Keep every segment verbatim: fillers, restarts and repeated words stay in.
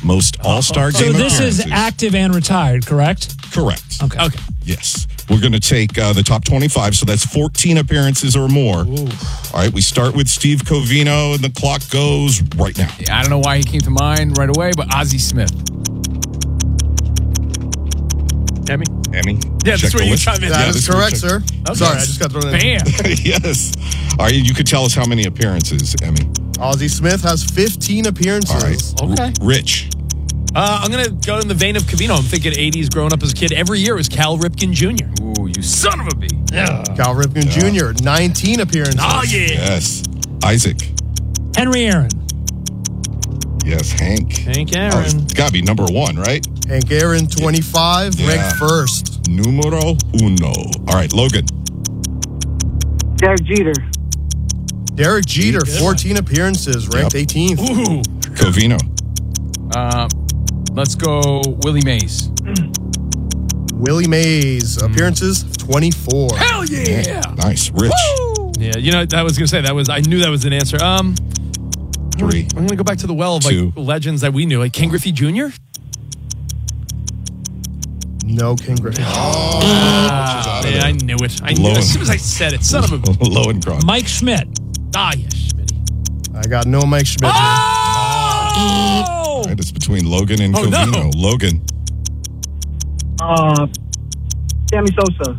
most All-Star So game this appearances. is active and retired, correct? Correct. Okay. Okay. Yes. We're going to take uh, the top twenty-five, so that's fourteen appearances or more. Ooh. All right, we start with Steve Covino, and the clock goes right now. I don't know why he came to mind right away, but Ozzie Smith. Emmy? Emmy? Yeah, that's check where the you list. chime in. That Yeah, is this is correct, check- sir. Okay. Sorry, I just got thrown in. Bam. Yes. All right, you could tell us how many appearances, Emmy. Ozzie Smith has fifteen appearances. All right. Okay. R- Rich. Uh, I'm going to go in the vein of Covino. I'm thinking eighties growing up as a kid. Every year was Cal Ripken Junior Ooh, you son of a bee. Cal Ripken Junior, nineteen appearances. Oh, yeah. Yes. Isaac. Henry Aaron. Yes. Hank. Hank Oh, Aaron. it's got to be number one, right? Hank Aaron, twenty-five, Yeah. ranked first. Numero uno. All right, Logan. Derek Jeter. Derek Jeter, fourteen appearances, ranked Yep. eighteenth. Ooh. Covino. Uh, let's go Willie Mays. Willie Mays, appearances, twenty-four. Hell yeah. Nice. Rich. Yeah, you know, I was going to say, that was, I knew that was an answer. Um, Three. I'm going to go back to the well of like Two. legends that we knew, like Ken Griffey Junior No King Griffey. Ah, man, I knew it. I knew Low it as and- soon as I said it. Son of a. Lowenkron. Mike Schmidt. Ah, yes, Schmitty. I got no Mike Schmidt. Oh! Right, it's between Logan and Oh, no. Covino. Logan. Uh, Sammy Sosa.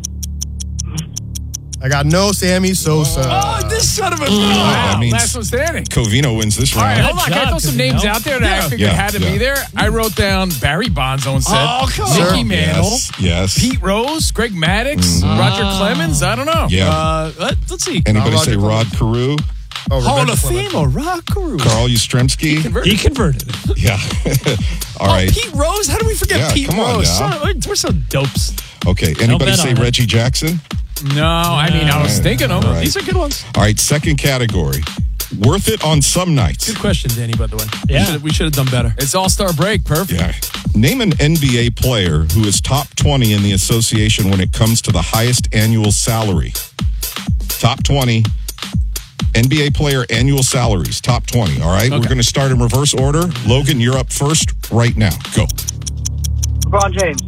I got no Sammy Sosa. Oh, this son of a. that Wow. means- Last one standing. Covino wins this All right, round. hold on. Can I throw some names out there that I figured Yeah, had to yeah. be there? I wrote down Barry Bonds on set. Oh, come Mickey on. Mantle. Yes. Yes. Pete Rose, Greg Maddox, Roger Clemens. I don't know. Yeah. Uh, let, let's see. Anybody Roger say Rod Carew? Oh, Hall Rebecca of Clemens. Famer, Rockaroo. Carl Yastrzemski? He converted. Yeah. All Oh, right. Pete Rose? How do we forget Yeah, Pete come on Rose? now. Son, we're so dopes. Okay. Anybody bet say on it. Reggie Jackson? No, I mean, I was Yeah. thinking of All him. right. These are good ones. All right. Second category. Worth it on some nights. Good question, Danny, by the way. Yeah. We should, we should have done better. It's All-Star break. Perfect. Yeah. Name an N B A player who is top twenty in the association when it comes to the highest annual salary. Top twenty N B A player annual salaries. Top twenty. All right. We're Okay. going to start in reverse order. Logan, you're up first right now. Go. LeBron James.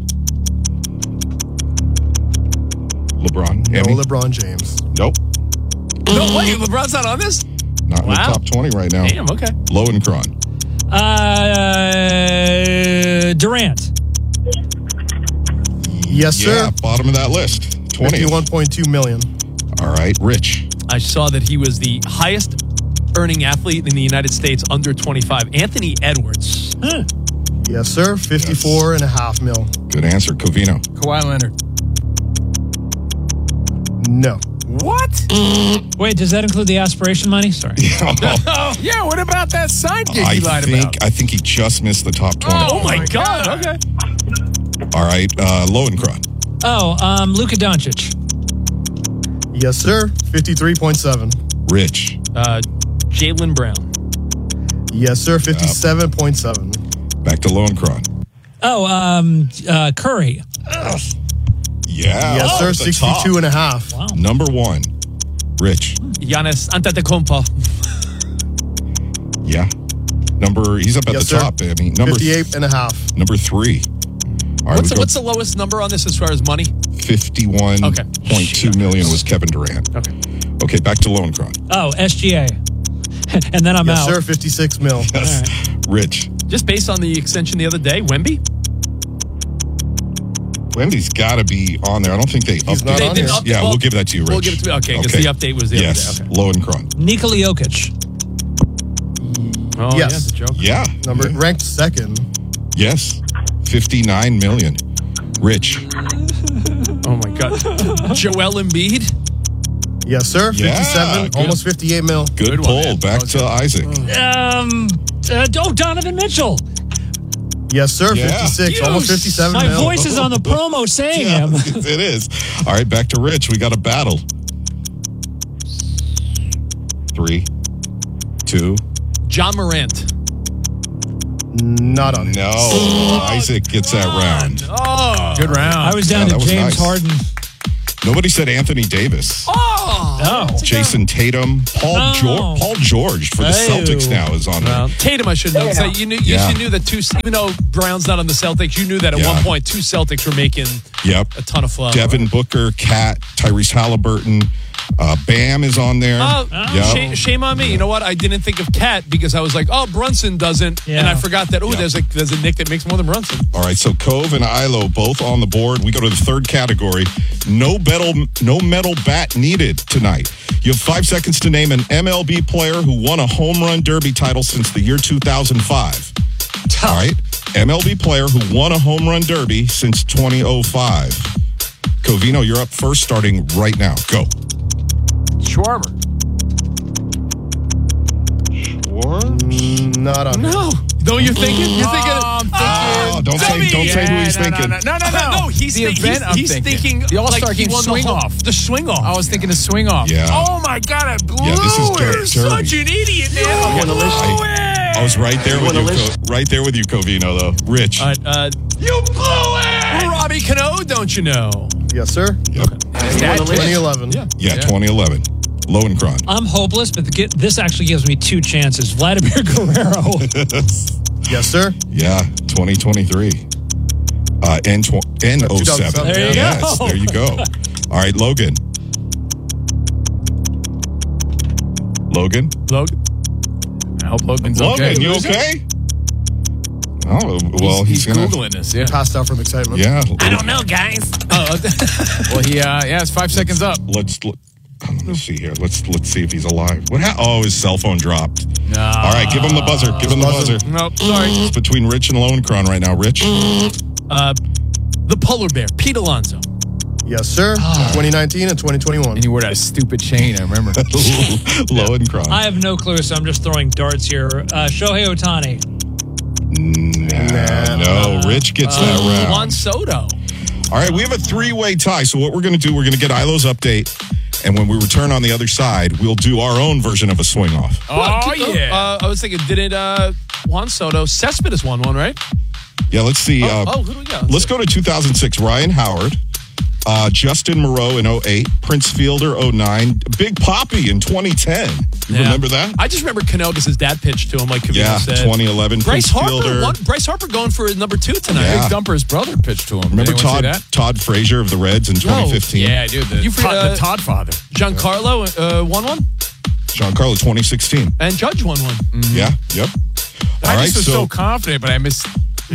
LeBron. No Emmy? LeBron James. Nope. No way. LeBron's not on this? Not in the Wow. top twenty right now. Damn, okay. Lowenkron. Uh, Durant. Yes, Yeah, sir. bottom of that list. twenty. fifty-one point two million. All right. Rich. I saw that he was the highest earning athlete in the United States under twenty-five. Anthony Edwards. Huh. Yes, sir. fifty-four and a half mil. Good answer. Covino. Kawhi Leonard. No. What? Wait, does that include the aspiration money? Sorry. Oh, yeah, what about that side gig I he lied think about? I think he just missed the top twenty. Oh, my my God. God. Okay. All right. Uh, Lowenkron. Oh, um, Luka Doncic. Yes, sir. fifty-three point seven. Rich. Uh, Jaylen Brown. Yes, sir. fifty-seven point seven. Back to Lowenkron. Oh, um, uh, Curry. Yeah. Yes, oh, sir. at the top. sixty-two and a half. Wow. Number one. Rich. Giannis Antetokounmpo. Yeah. Number. He's up at Yes, the sir. top. I mean, number fifty-eight and a half. number three. All right, What's we the, go what's the lowest number on this as far as money? fifty-one Okay. point two million was Kevin Durant. Okay. Okay, back to Lowenkron. Oh, S G A. And then I'm Yes, out. sir. fifty-six mil. Yes. Rich. Just based on the extension the other day, Wemby? Wendy's got to be on there. I don't think they He's updated not They on did here. up- Yeah, well, we'll give that to you, Rich. We'll give it to me. Okay, because the update was the yes. other day. Lowenkron. Nikola Jokic. Okay. Oh, Yes. yeah, the joke. Yeah. Number Yeah. ranked second. Yes. fifty-nine million. Rich. Oh, my God. Joel Embiid? Yes, sir. Yeah, fifty-seven, good. almost fifty-eight mil. Good, Good one, pull. man. Back That was to Isaac. Um, uh, oh, Donovan Mitchell. Yes, sir. Yeah. fifty-six, almost You- fifty-seven My mil. voice is on the promo saying Yeah, him. it is. All right, back to Rich. We got a battle. Three, two, John Morant. Not on it. no. Isaac gets that round. Oh. Good round. I was down Yeah, to that was James nice. Harden. Nobody said Anthony Davis. Oh. Jason Tatum. Paul, Oh. George, Paul George for the Hey. Celtics now is on Well, there. Tatum, I should know. So you knew, you Yeah. should knew that two. Even though Brown's not on the Celtics, you knew that at Yeah. one point two Celtics were making Yep. a ton of flow. Devin Booker, Cat, Tyrese Halliburton. Uh, Bam is on there. Oh, Yep. shame, shame on me. You know what? I didn't think of Cat because I was like, oh, Brunson doesn't, Yeah. and I forgot that. Oh, Yeah. there's a there's a Nick that makes more than Brunson. All right, so Cove and Ilo both on the board. We go to the third category. No metal, no metal bat needed tonight. You have five seconds to name an M L B player who won a home run derby title since the year two thousand five. All right, M L B player who won a home run derby since two thousand five. Covino, you're up first, starting right now. Go. Schwarber. Mm, not on. No, no, you're thinking. You're thinking. Oh, I'm Oh, don't say, dummy. don't say who he's Yeah, no, thinking. No, no, no, no. no, he's, the thi- event he's, I'm he's thinking. thinking The All-Star like he game won the swing whole- off. The swing off. I was thinking the swing off. Yeah. Oh my God, I blew Yeah, this is it. dirt- You're such dirty. an idiot now. On the list. I was right there with you, Co- right there with you, Covino. Though, Rich. All right, uh, you blew it. Robbie Cano, don't you know? Yes, sir. Yep. That twenty eleven. Yeah. Yeah, twenty eleven. Lowenkron. I'm hopeless, but the, get- this actually gives me two chances. Vladimir Guerrero. Yes, sir. Yeah, twenty twenty-three. Uh, N tw- N oh seven. There you yes, go. there you go. All right, Logan. Logan? Logan. I hope Logan's Logan, okay. you okay? Oh, well, he's, he's, gonna. Googling this, yeah. Passed out from excitement. Yeah. I don't know, guys. Oh, well, he, uh, yeah, it's five seconds up. Let's look. Let me see here. Let's let's see if he's alive. What? Ha- oh, his cell phone dropped. No. All right, give him the buzzer. Give him the buzzer. Nope, sorry. It's between Rich and Lowenkron right now. Rich. Uh, the polar bear, Pete Alonso. Yes, sir. twenty nineteen and twenty twenty-one. And you wore that stupid chain, I remember. Lowenkron. I have no clue, so I'm just throwing darts here. Uh, Shohei Ohtani. Nah, no, Rich gets that round. Juan Soto. All right, we have a three-way tie. So what we're going to do, we're going to get Ilo's update, and when we return on the other side, we'll do our own version of a swing-off. Oh, yeah. Uh, I was thinking, did it, uh, Juan Soto, Cespedes won one, right? Yeah, let's see. Oh, uh, oh, who do we got? let's go to two thousand six. Ryan Howard, uh, Justin Moreau in oh eight, Prince Fielder oh nine, Big Poppy in twenty ten. You Yeah. remember that? I just remember Cano because his dad pitched to him, like Kavino Yeah, said. twenty eleven. Bryce Prince Harper, Fielder. won, Bryce Harper going for number two tonight. Yeah. Big Dumper's brother pitched to him. Remember Did anyone Todd see that? Todd Frazier of the Reds in twenty fifteen? Yeah, dude. The, You Todd, forget- the Todd father. Giancarlo uh, won one, Giancarlo twenty sixteen. and Judge won one. Yeah, yep. All I right, just was so, confident, but I mis-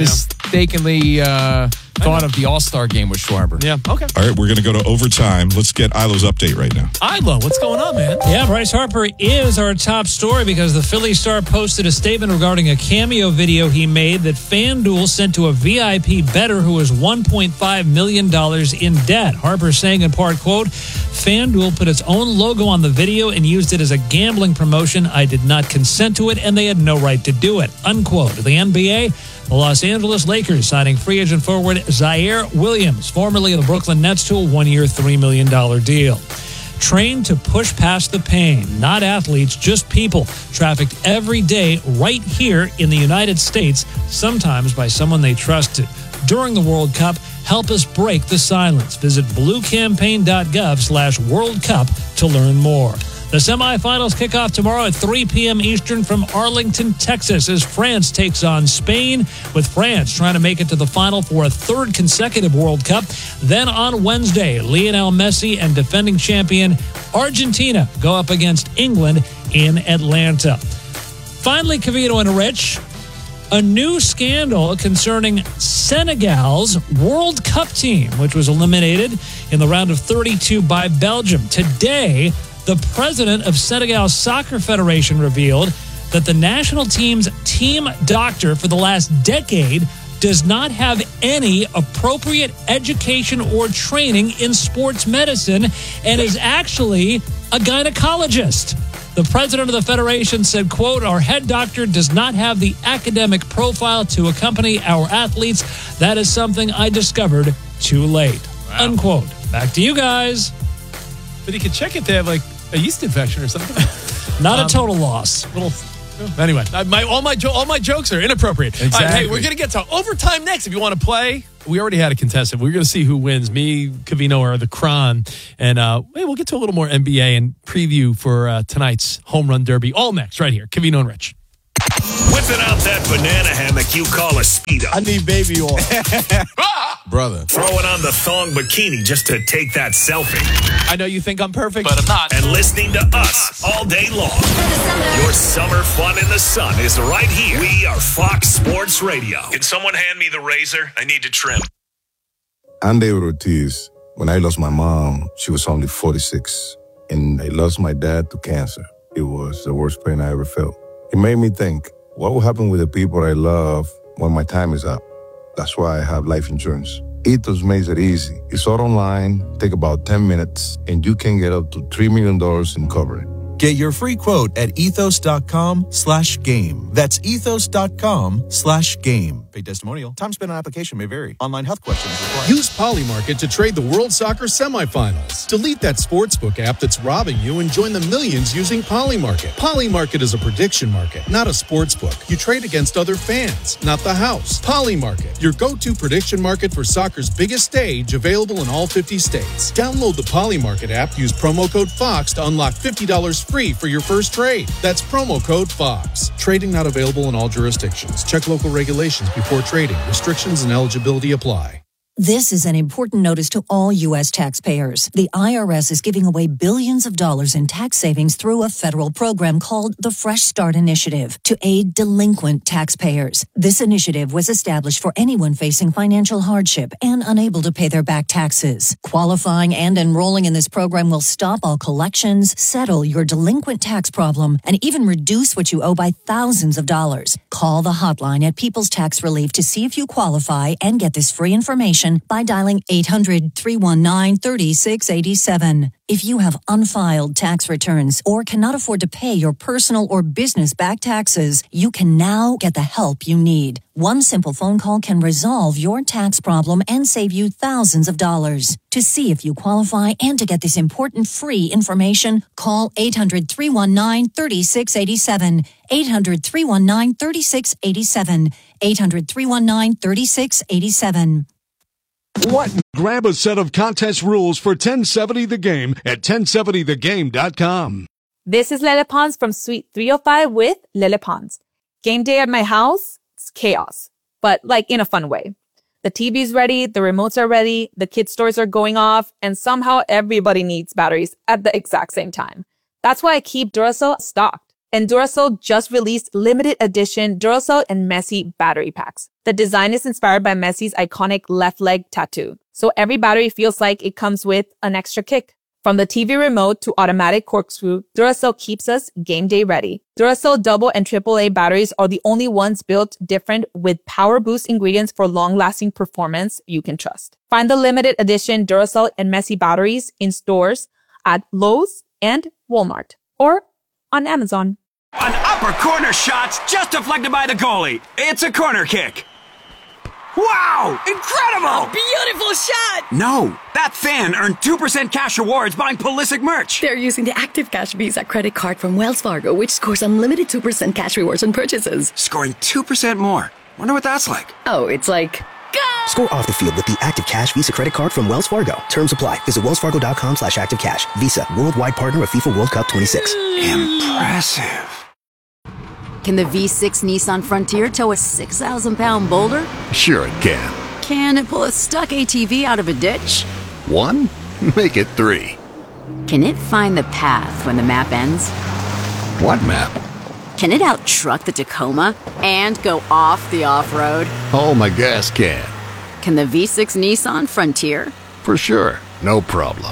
mistakenly uh, thought of the All-Star game with Schwarber. Yeah, okay. all right, we're going to go to overtime. Let's get Ilo's update right now. Ilo, what's going on, man? Yeah, Bryce Harper is our top story because the Philly Star posted a statement regarding a cameo video he made that FanDuel sent to a V I P bettor who was one point five million dollars in debt. Harper saying in part, quote, FanDuel put its own logo on the video and used it as a gambling promotion. I did not consent to it and they had no right to do it, unquote. The N B A, the Los Angeles Lakers signing free agent forward Zaire Williams, formerly of the Brooklyn Nets, to a one-year, three million dollars deal. Trained to push past the pain, not athletes, just people, trafficked every day right here in the United States, sometimes by someone they trusted. During the World Cup, help us break the silence. Visit bluecampaign.gov slash World Cup to learn more. The semifinals kick off tomorrow at three p.m. Eastern from Arlington, Texas, as France takes on Spain, with France trying to make it to the final for a third consecutive World Cup. Then on Wednesday, Lionel Messi and defending champion Argentina go up against England in Atlanta. Finally, Cavito and Rich, a new scandal concerning Senegal's World Cup team, which was eliminated in the round of thirty-two by Belgium. Today, the president of Senegal's Soccer Federation revealed that the national team's team doctor for the last decade does not have any appropriate education or training in sports medicine and is actually a gynecologist. The president of the federation said, quote, our head doctor does not have the academic profile to accompany our athletes. That is something I discovered too late, unquote. Back to you guys. But he could check if they have like a yeast infection or something. Not Um, a total loss. Little Anyway, I- my, all my jo- all my jokes are inappropriate. All right, hey, Exactly. we're going to get to overtime next. If you want to play, we already had a contestant. We're going to see who wins. Me, Covino, or the Kron. And uh, hey, we'll get to a little more N B A and preview for uh, tonight's Home Run Derby. All next, right here. Covino and Rich. Whipping out that banana hammock you call a Speedo. I need baby oil. Brother. Throwing on the thong bikini just to take that selfie. I know you think I'm perfect, but I'm not. And listening to us all day long. Your summer fun in the sun is right here. We are Fox Sports Radio. Can someone hand me the razor? I need to trim. I'm David Ortiz. When I lost my mom, she was only forty-six. And I lost my dad to cancer. It was the worst pain I ever felt. It made me think, what will happen with the people I love when my time is up? That's why I have life insurance. Ethos makes it easy. It's all online, take about ten minutes, and you can get up to three million dollars in coverage. Get your free quote at ethos.com slash game. That's ethos.com slash game. Paid testimonial. Time spent on application may vary. Online health questions required. Use Polymarket to trade the World Soccer semifinals. Delete that sportsbook app that's robbing you and join the millions using Polymarket. Polymarket is a prediction market, not a sportsbook. You trade against other fans, not the house. Polymarket, your go-to prediction market for soccer's biggest stage, available in all fifty states. Download the Polymarket app, use promo code FOX to unlock fifty dollars free for your first trade. That's promo code FOX. Trading not available in all jurisdictions. Check local regulations before trading. Restrictions and eligibility apply. This is an important notice to all U S taxpayers. The I R S is giving away billions of dollars in tax savings through a federal program called the Fresh Start Initiative to aid delinquent taxpayers. This initiative was established for anyone facing financial hardship and unable to pay their back taxes. Qualifying and enrolling in this program will stop all collections, settle your delinquent tax problem, and even reduce what you owe by thousands of dollars. Call the hotline at People's Tax Relief to see if you qualify and get this free information by dialing eight hundred, three one nine, three six eight seven. If you have unfiled tax returns or cannot afford to pay your personal or business back taxes, you can now get the help you need. One simple phone call can resolve your tax problem and save you thousands of dollars. To see if you qualify and to get this important free information, call eight hundred, three one nine, three six eight seven. eight hundred, three one nine, three six eight seven. eight hundred, three one nine, three six eight seven. What? Grab a set of contest rules for ten seventy The Game at ten seventy the game dot com. This is Lele Pons from Suite three oh five with Lele Pons. Game day at my house, it's chaos, but like in a fun way. The T V's ready, the remotes are ready, the kids' toys are going off, and somehow everybody needs batteries at the exact same time. That's why I keep Duracell stocked. And Duracell just released limited edition Duracell and Messi battery packs. The design is inspired by Messi's iconic left leg tattoo. So every battery feels like it comes with an extra kick. From the T V remote to automatic corkscrew, Duracell keeps us game day ready. Duracell double and triple A batteries are the only ones built different with power boost ingredients for long-lasting performance you can trust. Find the limited edition Duracell and Messi batteries in stores at Lowe's and Walmart or on Amazon. An upper corner shot's just deflected by the goalie. It's a corner kick. Wow! Incredible! A beautiful shot! No, that fan earned two percent cash rewards buying Pulisic merch. They're using the Active Cash Visa credit card from Wells Fargo, which scores unlimited two percent cash rewards on purchases. Scoring two percent more. Wonder what that's like. Oh, it's like... Go! Score off the field with the Active Cash Visa credit card from Wells Fargo. Terms apply. Visit wellsfargo.com slash active cash. Visa, worldwide partner of FIFA World Cup twenty-six. Impressive. Can the V six Nissan Frontier tow a six thousand pound boulder? Sure it can. Can it pull a stuck A T V out of a ditch? One? Make it three. Can it find the path when the map ends? What map? Can it out-truck the Tacoma and go off the off-road? Oh, my gas can. Can the V six Nissan Frontier? For sure. No problem.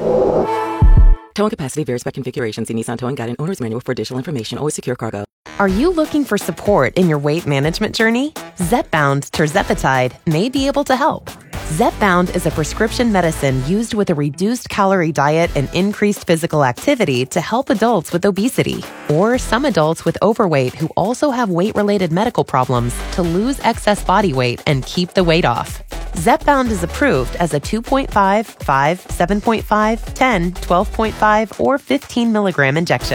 Towing capacity varies by configuration. See Nissan Towing Guide and Owner's Manual for additional information. Always secure cargo. Are you looking for support in your weight management journey? Zepbound tirzepatide may be able to help. Zepbound is a prescription medicine used with a reduced calorie diet and increased physical activity to help adults with obesity or some adults with overweight who also have weight-related medical problems to lose excess body weight and keep the weight off. Zepbound is approved as a two point five, five, seven point five, ten, twelve point five, or fifteen milligram injection.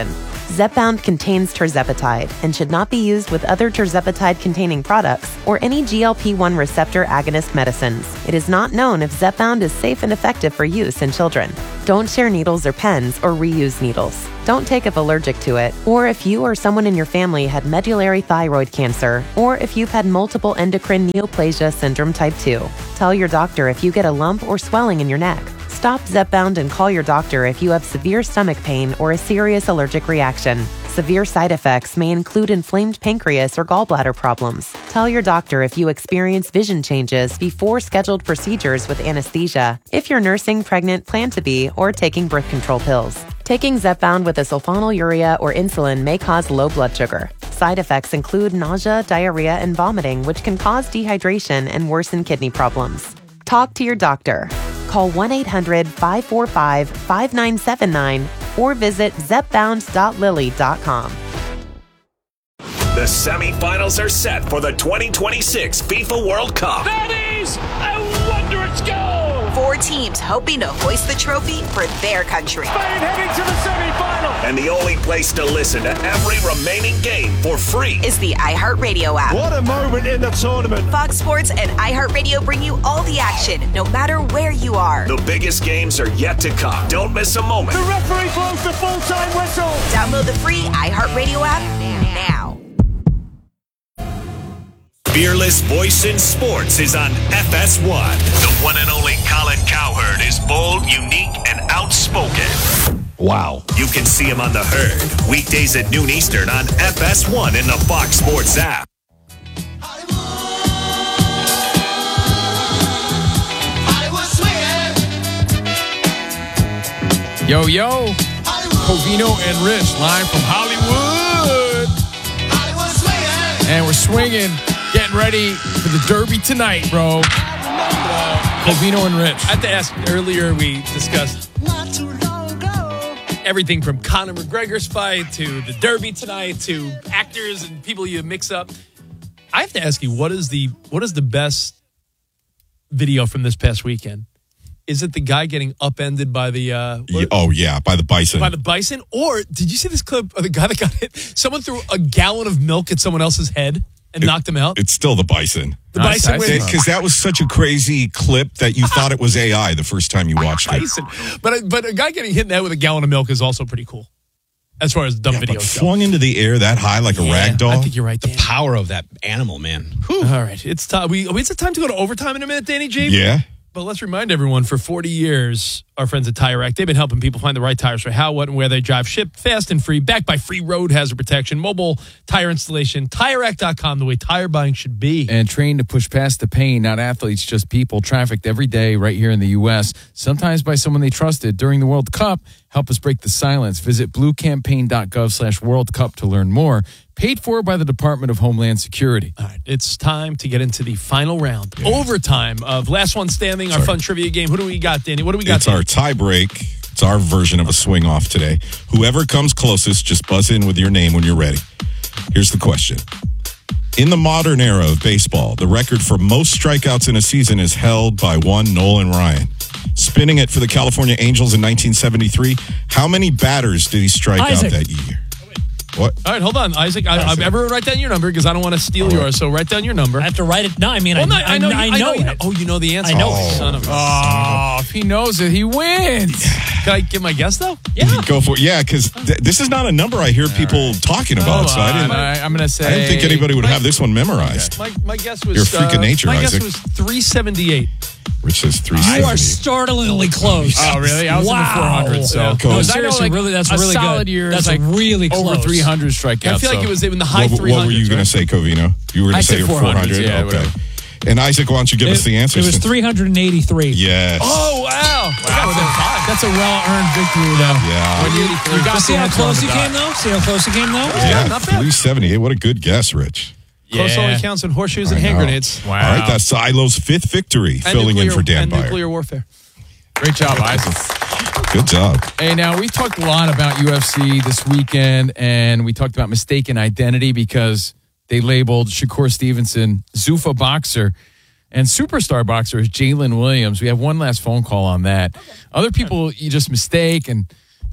Zepbound contains tirzepatide and should not be used with other tirzepatide-containing products or any G L P one receptor agonist medicines. It is not known if Zepbound is safe and effective for use in children. Don't share needles or pens or reuse needles. Don't take if allergic to it, or if you or someone in your family had medullary thyroid cancer, or if you've had multiple endocrine neoplasia syndrome type two. Tell your doctor if you get a lump or swelling in your neck. Stop Zepbound and call your doctor if you have severe stomach pain or a serious allergic reaction. Severe side effects may include inflamed pancreas or gallbladder problems. Tell your doctor if you experience vision changes before scheduled procedures with anesthesia, if you're nursing, pregnant, plan to be, or taking birth control pills. Taking Zepbound with a sulfonylurea or insulin may cause low blood sugar. Side effects include nausea, diarrhea, and vomiting, which can cause dehydration and worsen kidney problems. Talk to your doctor. Call one eight hundred five four five five nine seven nine or visit zepbound dot lilly dot com. The semifinals are set for the twenty twenty-six FIFA World Cup. That is a wondrous goal! Four teams hoping to hoist the trophy for their country. Spain heading to the semifinal! And the only place to listen to every remaining game for free is the iHeartRadio app. What a moment in the tournament! Fox Sports and iHeartRadio bring you all the action, no matter where you are. The biggest games are yet to come. Don't miss a moment. The referee blows the full-time whistle. Download the free iHeartRadio app now. Fearless Voice in Sports is on F S one. The one and only Colin Cowherd is bold, unique, and outspoken. Wow. You can see him on The Herd, weekdays at noon Eastern on F S one in the Fox Sports app. Yo, yo. Covino and Rich live from Hollywood. And we're swinging. Getting ready for the Derby tonight, bro. Uh, Covino and Rich. I have to ask, earlier we discussed everything from Conor McGregor's fight to the Derby tonight to actors and people you mix up. I have to ask you, what is the what is the best video from this past weekend? Is it the guy getting upended by the... Uh, Yeah, oh, yeah, by the bison. By the bison? Or did you see this clip of the guy that got hit? Someone threw a gallon of milk at someone else's head and It- knocked him out? It's still the bison. The bison wins. Because that was such a crazy clip that you thought it was A I the first time you watched it. Bison. But, but a guy getting hit in the head with a gallon of milk is also pretty cool. As far as dumb Yeah, videos but go. flung into the air that high like a rag doll. I think you're right, The Dan. power of that animal, man. All right. It's time. We, it's time to go to overtime in a minute, Danny G. Yeah. But let's remind everyone, for forty years, our friends at Tire Rack, they've been helping people find the right tires for how, what, and where they drive. Shipped fast and free, backed by free road hazard protection, mobile tire installation, tire rack dot com, the way tire buying should be. And trained to push past the pain, not athletes, just people, trafficked every day right here in the U S, sometimes by someone they trusted during the World Cup. Help us break the silence. Visit bluecampaign.gov slash World Cup to learn more. Paid for by the Department of Homeland Security. All right, it's time to get into the final round. Yeah. Overtime of Last One Standing, our Sorry. fun trivia game. Who do we got, Danny? What do we got? It's Danny? our tie break. It's our version of a swing off today. Whoever comes closest, just buzz in with your name when you're ready. Here's the question. In the modern era of baseball, the record for most strikeouts in a season is held by one Nolan Ryan. Spinning it for the California Angels in nineteen seventy-three, how many batters did he strike Isaac. out that year? What? All right, hold on, Isaac. I, Isaac. I, everyone write down your number because I don't want to steal yours. So write down your number. I have to write it. No, I mean, Well, I, no, I know. I, you- I know, you it. Oh, you know the answer. I know Oh, it. son of a. Oh, if he knows it, he wins. Can I give my guess though? Yeah. Go for it. Yeah, because th- this is not a number I hear people talking about. Hold so I on. didn't, I, I'm going to say... I didn't think anybody would have this one memorized. My my guess was. You're a freak of uh, nature, My Isaac. guess was three seventy-eight. Rich says three You are seventy. startlingly close. Oh, really? I was wow. in the four hundreds. So. Yeah, No, cool. I know, seriously, like, really, that's a really solid good. year That's is like really over close. three hundred strikeouts. I feel like so. it was in the high What, three what hundreds. were you going right? to say, Covino? You were going I to say said four four hundred, hundred? yeah, okay. whatever. And Isaac, why don't you give us It, the answer? it was since- three hundred eighty-three. Yes. Oh wow! Wow. That's a well-earned victory, though. Yeah. When you, you got See the how answer on close the he dot. came, though? See how close he came, though? Yeah, not bad. three seventy-eight. What a good guess, Rich. Close Yeah. only counts in horseshoes and I hand know. grenades. Wow. All right, that's Silo's fifth victory, And filling in nuclear- for Dan and Byer. nuclear warfare. Great job, Isaac. Good job. Hey, now, we talked a lot about U F C this weekend, and we talked about mistaken identity because they labeled Shakur Stevenson Zuffa boxer and superstar boxer is Jalen Williams. We have one last phone call on that. Other people you just mistake, and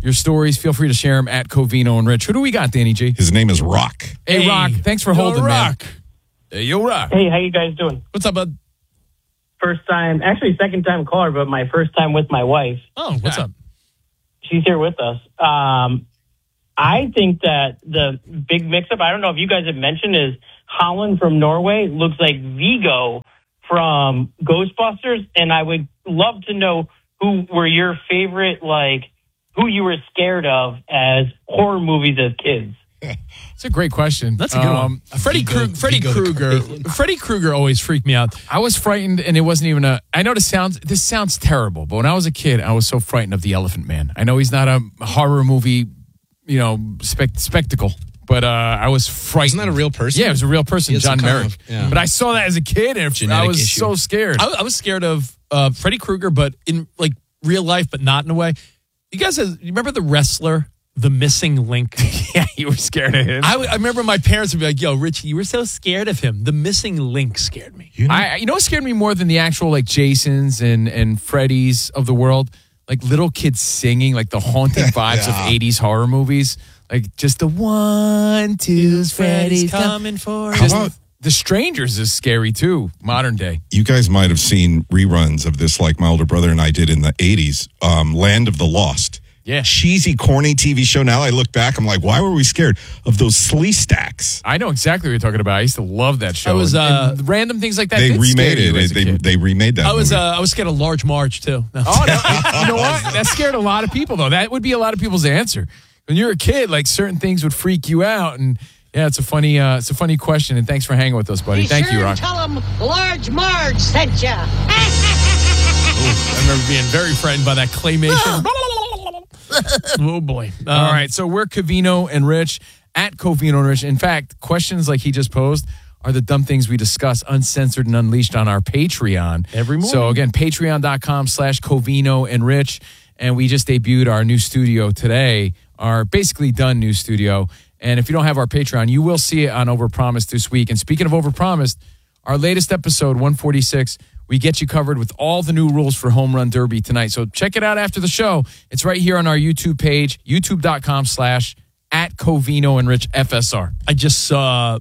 your stories. Feel free to share them at Covino and Rich. Who do we got, Danny G? His name is Rock. Hey, Hey, Rock. Thanks for yo, holding, Rock. man. Hey, yo, Rock. Hey, how you guys doing? What's up, bud? First time, actually second time caller, but my first time with my wife. Oh, what's up? She's here with us. Um, I think that the big mix-up, I don't know if you guys have mentioned, is Holland from Norway looks like Vigo from Ghostbusters, and I would love to know who were your favorite, like, who you were scared of as horror movies as kids. It's a great question. That's a good Um, one. Freddy Vigo- Krueger. Freddy Vigo the Krueger. Crazy. Freddy Krueger always freaked me out. I was frightened, and it wasn't even a. I know this sounds this sounds terrible, but when I was a kid, I was so frightened of the Elephant Man. I know he's not a horror movie, you know, spec- spectacle, but uh, I was frightened. Isn't that a real person? Yeah, it was a real person, He had John some kind Merrick. of- yeah. But I saw that as a kid, and I Genetic was issue. so scared. I, I was scared of uh, Freddy Krueger, but in like real life, but not in a way. You guys, have, you remember the wrestler, the Missing Link? Yeah, you were scared of him. I, w- I remember my parents would be like, "Yo, Richie, you were so scared of him. The Missing Link scared me." You know, I, you know what scared me more than the actual like Jasons and and Freddys of the world? Like little kids singing, like the haunting vibes Yeah. of eighties horror movies. Like just the one, two, Freddy's coming for Just How about- The Strangers is scary too, modern day. You guys might have seen reruns of this like my older brother and I did in the eighties. Um, Land of the Lost. Yeah. Cheesy, corny T V show. Now I look back, I'm like, why were we scared of those slee stacks? I know exactly what you're talking about. I used to love that show. I was, And- uh, and random things like that. They did scare remade you it. as a They, kid. they remade that I was uh, movie. I was scared of Large Marge too. No. Oh, no. You know what? That scared a lot of people, though. That would be a lot of people's answer. When you're a kid, like certain things would freak you out, and yeah, it's a funny, uh, it's a funny question. And thanks for hanging with us, buddy. Be Thank sure you, Rock. to tell him Large Marge sent ya. I remember being very frightened by that claymation. Oh boy! Um, All right, so we're Covino and Rich at Covino and Rich. In fact, questions like he just posed are the dumb things we discuss uncensored and unleashed on our Patreon every morning. So again, patreon.com slash Covino and Rich. And we just debuted our new studio today, our basically done new studio. And if you don't have our Patreon, you will see it on Overpromised this week. And speaking of Overpromised, our latest episode, one forty-six, we get you covered with all the new rules for Home Run Derby tonight. So check it out after the show. It's right here on our YouTube page, youtube.com slash at Covino and Rich F S R. I just saw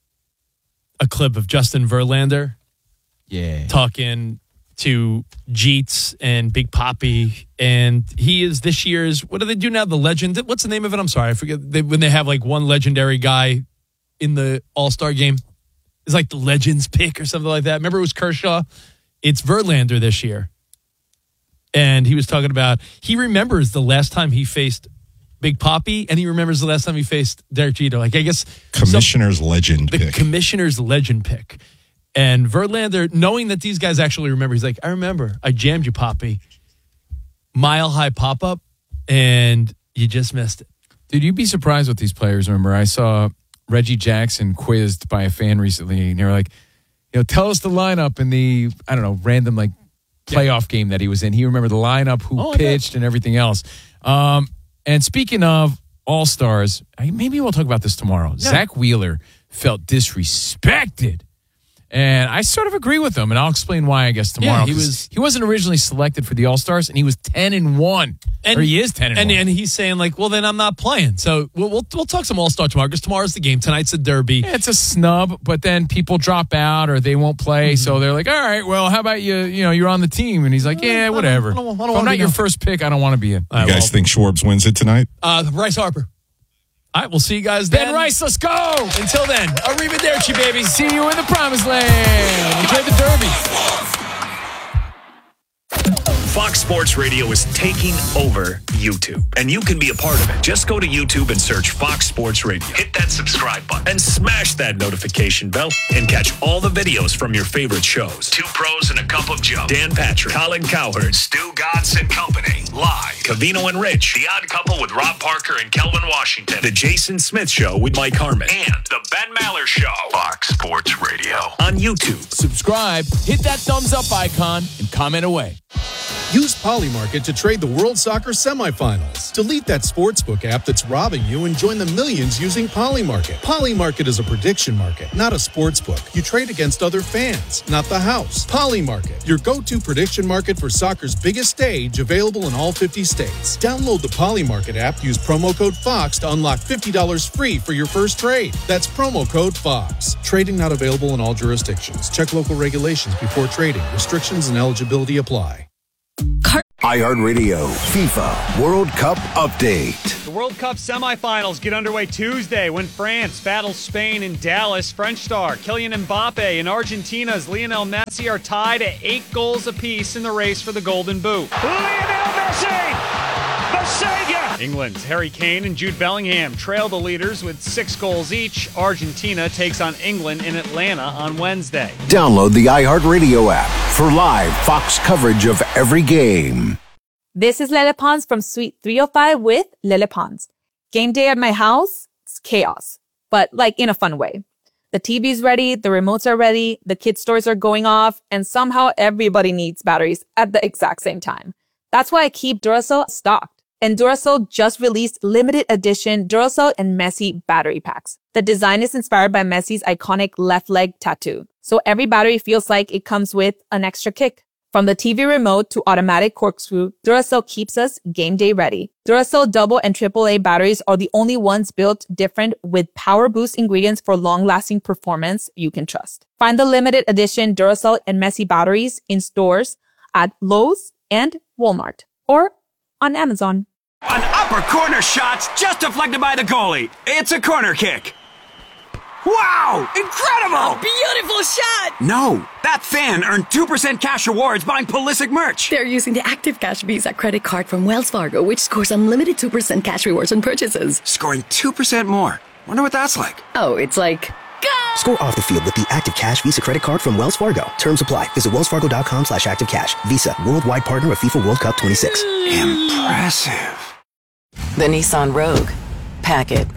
a clip of Justin Verlander, yeah, talking to Jeets and Big Papi, and he is this year's. What do they do now? The legend. What's the name of it? I'm sorry, I forget. They, when they have like one legendary guy in the All Star game, it's like the Legends pick or something like that. Remember, it was Kershaw. It's Verlander this year, and he was talking about he remembers the last time he faced Big Papi, and he remembers the last time he faced Derek Jeter. Like I guess Commissioner's legend the pick. Commissioner's legend pick. And Verlander, knowing that these guys actually remember, he's like, I remember, I jammed you, Papi. Mile high pop up, and you just missed it. Dude, you'd be surprised what these players remember. I saw Reggie Jackson quizzed by a fan recently, and they were like, you know, tell us the lineup in the, I don't know, random like playoff game that he was in. He remembered the lineup, who Oh, I pitched, and everything else. Um, and speaking of all-stars, I- maybe we'll talk about this tomorrow. Yeah. Zach Wheeler felt disrespected. And I sort of agree with him, and I'll explain why, I guess, tomorrow. Yeah, he 'cause was- he wasn't originally selected for the All-Stars, and he was ten and one. And or he is ten and, and one. and he's saying like, well, then I'm not playing. So we'll we'll, we'll talk some All Star tomorrow because tomorrow's the game. Tonight's the Derby. Yeah, it's a snub, but then people drop out or they won't play, Mm-hmm. so they're like, all right, well, how about you, you know, you're on the team. And he's like, yeah, whatever. I don't- I don't if wanna I'm not be your no- first pick, I don't want to be in. You guys think Schwartz wins it tonight? Uh, Bryce Harper. All right, we'll see you guys then. Ben Rice, let's go. Until then, arrivederci, baby. See you in the promised land. Enjoy the Derby. Fox Sports Radio is taking over YouTube, and you can be a part of it. Just go to YouTube and search Fox Sports Radio. Hit that subscribe button and smash that notification bell and catch all the videos from your favorite shows. Two Pros and a Cup of Joe. Dan Patrick, Colin Cowherd, Stu Gatz and Company. Live. Covino and Rich. The Odd Couple with Rob Parker and Kelvin Washington. The Jason Smith Show with Mike Harmon. And The Ben Maller Show. Fox Sports Radio. On YouTube. Subscribe, hit that thumbs up icon, and comment away. Use Polymarket to trade the World Soccer semifinals. Delete that sportsbook app that's robbing you and join the millions using Polymarket. Polymarket is a prediction market, not a sportsbook. You trade against other fans, not the house. Polymarket, your go-to prediction market for soccer's biggest stage, available in all fifty states. Download the Polymarket app, use promo code FOX to unlock fifty dollars free for your first trade. That's promo code FOX. Trading not available in all jurisdictions. Check local regulations before trading. Restrictions and eligibility apply. iHeartRadio FIFA World Cup Update. The World Cup semifinals get underway Tuesday when France battles Spain in Dallas. French star Kylian Mbappe and Argentina's Lionel Messi are tied at eight goals apiece in the race for the Golden Boot. Lionel Messi! The savior! England's Harry Kane and Jude Bellingham trail the leaders with six goals each. Argentina takes on England in Atlanta on Wednesday. Download the iHeartRadio app for live Fox coverage of every game. This is Lele Pons from Suite three oh five with Lele Pons. Game day at my house, it's chaos, but like in a fun way. The T V's ready, the remotes are ready, the kids' toys are going off, and somehow everybody needs batteries at the exact same time. That's why I keep Duracell stocked. And Duracell just released limited edition Duracell and Messi battery packs. The design is inspired by Messi's iconic left leg tattoo. So every battery feels like it comes with an extra kick. From the T V remote to automatic corkscrew, Duracell keeps us game day ready. Duracell double and triple A batteries are the only ones built different with power boost ingredients for long-lasting performance you can trust. Find the limited edition Duracell and Messi batteries in stores at Lowe's and Walmart or on Amazon. An upper corner shot just deflected by the goalie. It's a corner kick. Wow! Incredible! Beautiful shot! No, that fan earned two percent cash rewards buying Pulisic merch. They're using the Active Cash Visa credit card from Wells Fargo, which scores unlimited two percent cash rewards on purchases. Scoring two percent more. Wonder what that's like. Oh, it's like... Score off the field with the Active Cash Visa credit card from Wells Fargo. Terms apply. Visit wellsfargo.com slash active cash. Visa, worldwide partner of FIFA World Cup twenty-six. Impressive. The Nissan Rogue. Pack it.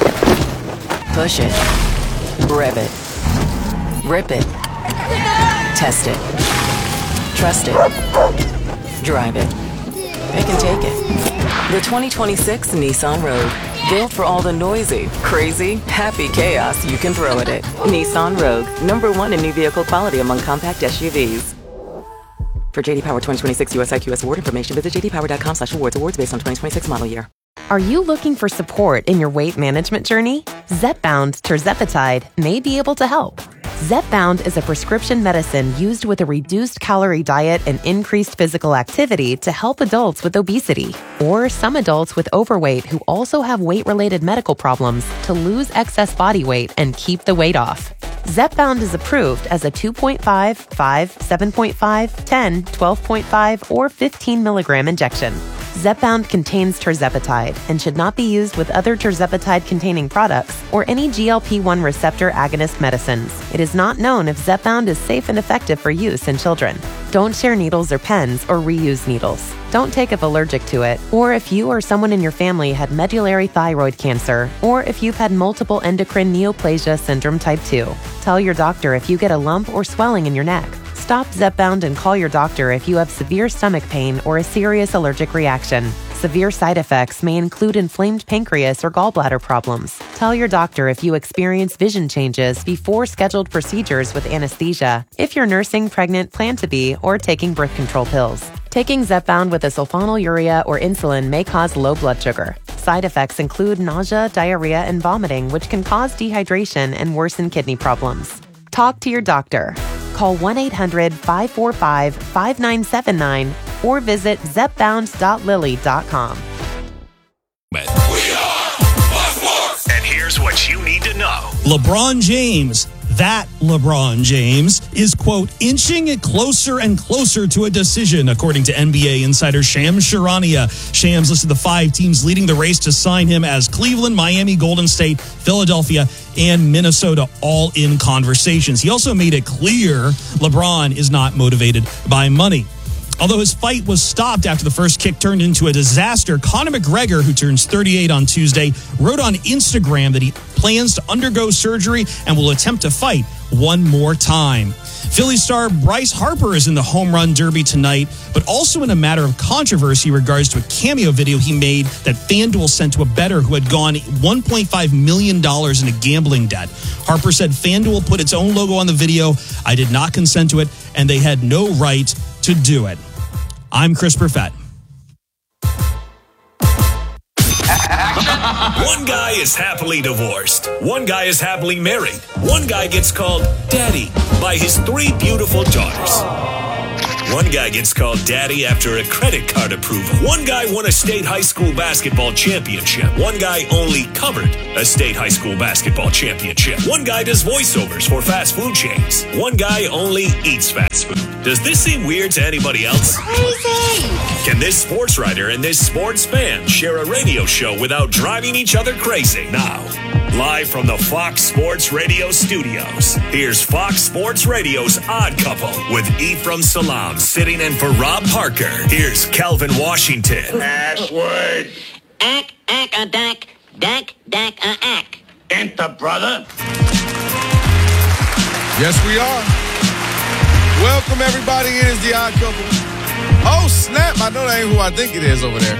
Push it. Rev it. Rip it. Test it. Trust it. Drive it. Pick and take it. The twenty twenty-six Nissan Rogue. Built for all the noisy, crazy, happy chaos you can throw at it. Nissan Rogue. Number one in new vehicle quality among compact S U Vs. For J D Power twenty twenty-six U S I Q S award information, visit jdpower.com slash awards. Awards based on twenty twenty-six model year. Are you looking for support in your weight management journey? Zepbound Tirzepatide may be able to help. Zepbound is a prescription medicine used with a reduced calorie diet and increased physical activity to help adults with obesity or some adults with overweight who also have weight-related medical problems to lose excess body weight and keep the weight off. Zepbound is approved as a two point five, five, seven point five, ten, twelve point five, or fifteen milligram injection. Zepbound contains tirzepatide and should not be used with other tirzepatide-containing products or any G L P one receptor agonist medicines. It is not known if Zepbound is safe and effective for use in children. Don't share needles or pens or reuse needles. Don't take if allergic to it, or if you or someone in your family had medullary thyroid cancer, or if you've had multiple endocrine neoplasia syndrome type two. Tell your doctor if you get a lump or swelling in your neck. Stop Zepbound and call your doctor if you have severe stomach pain or a serious allergic reaction. Severe side effects may include inflamed pancreas or gallbladder problems. Tell your doctor if you experience vision changes before scheduled procedures with anesthesia, if you're nursing, pregnant, plan to be, or taking birth control pills. Taking Zepbound with a sulfonylurea or insulin may cause low blood sugar. Side effects include nausea, diarrhea, and vomiting, which can cause dehydration and worsen kidney problems. Talk to your doctor. Call one eight hundred, five four five, five nine seven nine or visit zepbound dot lilly dot com. And here's what you need to know. LeBron James, that LeBron James, is, quote, inching it closer and closer to a decision, according to N B A insider Shams Charania. Shams listed the five teams leading the race to sign him as Cleveland, Miami, Golden State, Philadelphia, and Minnesota, all in conversations. He also made it clear LeBron is not motivated by money. Although his fight was stopped after the first kick turned into a disaster, Conor McGregor, who turns thirty-eight on Tuesday, wrote on Instagram that he plans to undergo surgery and will attempt to fight one more time. Philly star Bryce Harper is in the Home Run Derby tonight, but also in a matter of controversy in regards to a cameo video he made that FanDuel sent to a bettor who had gone one point five million dollars in a gambling debt. Harper said FanDuel put its own logo on the video. I did not consent to it, and they had no right to do it. I'm Chris Perfett. One guy is happily divorced. One guy is happily married. One guy gets called daddy by his three beautiful daughters. One guy gets called daddy after a credit card approval. One guy won a state high school basketball championship. One guy only covered a state high school basketball championship. One guy does voiceovers for fast food chains. One guy only eats fast food. Does this seem weird to anybody else? Crazy! Can this sports writer and this sports fan share a radio show without driving each other crazy? Now, live from the Fox Sports Radio studios, here's Fox Sports Radio's Odd Couple with Ephraim Salam sitting in for Rob Parker. Here's Calvin Washington. Password. Ack, ack, a dack, dack, dack, a ack. Enter, brother. Yes, we are. Welcome, everybody. It is the Odd Couple. Oh, snap. I know that ain't who I think it is over there.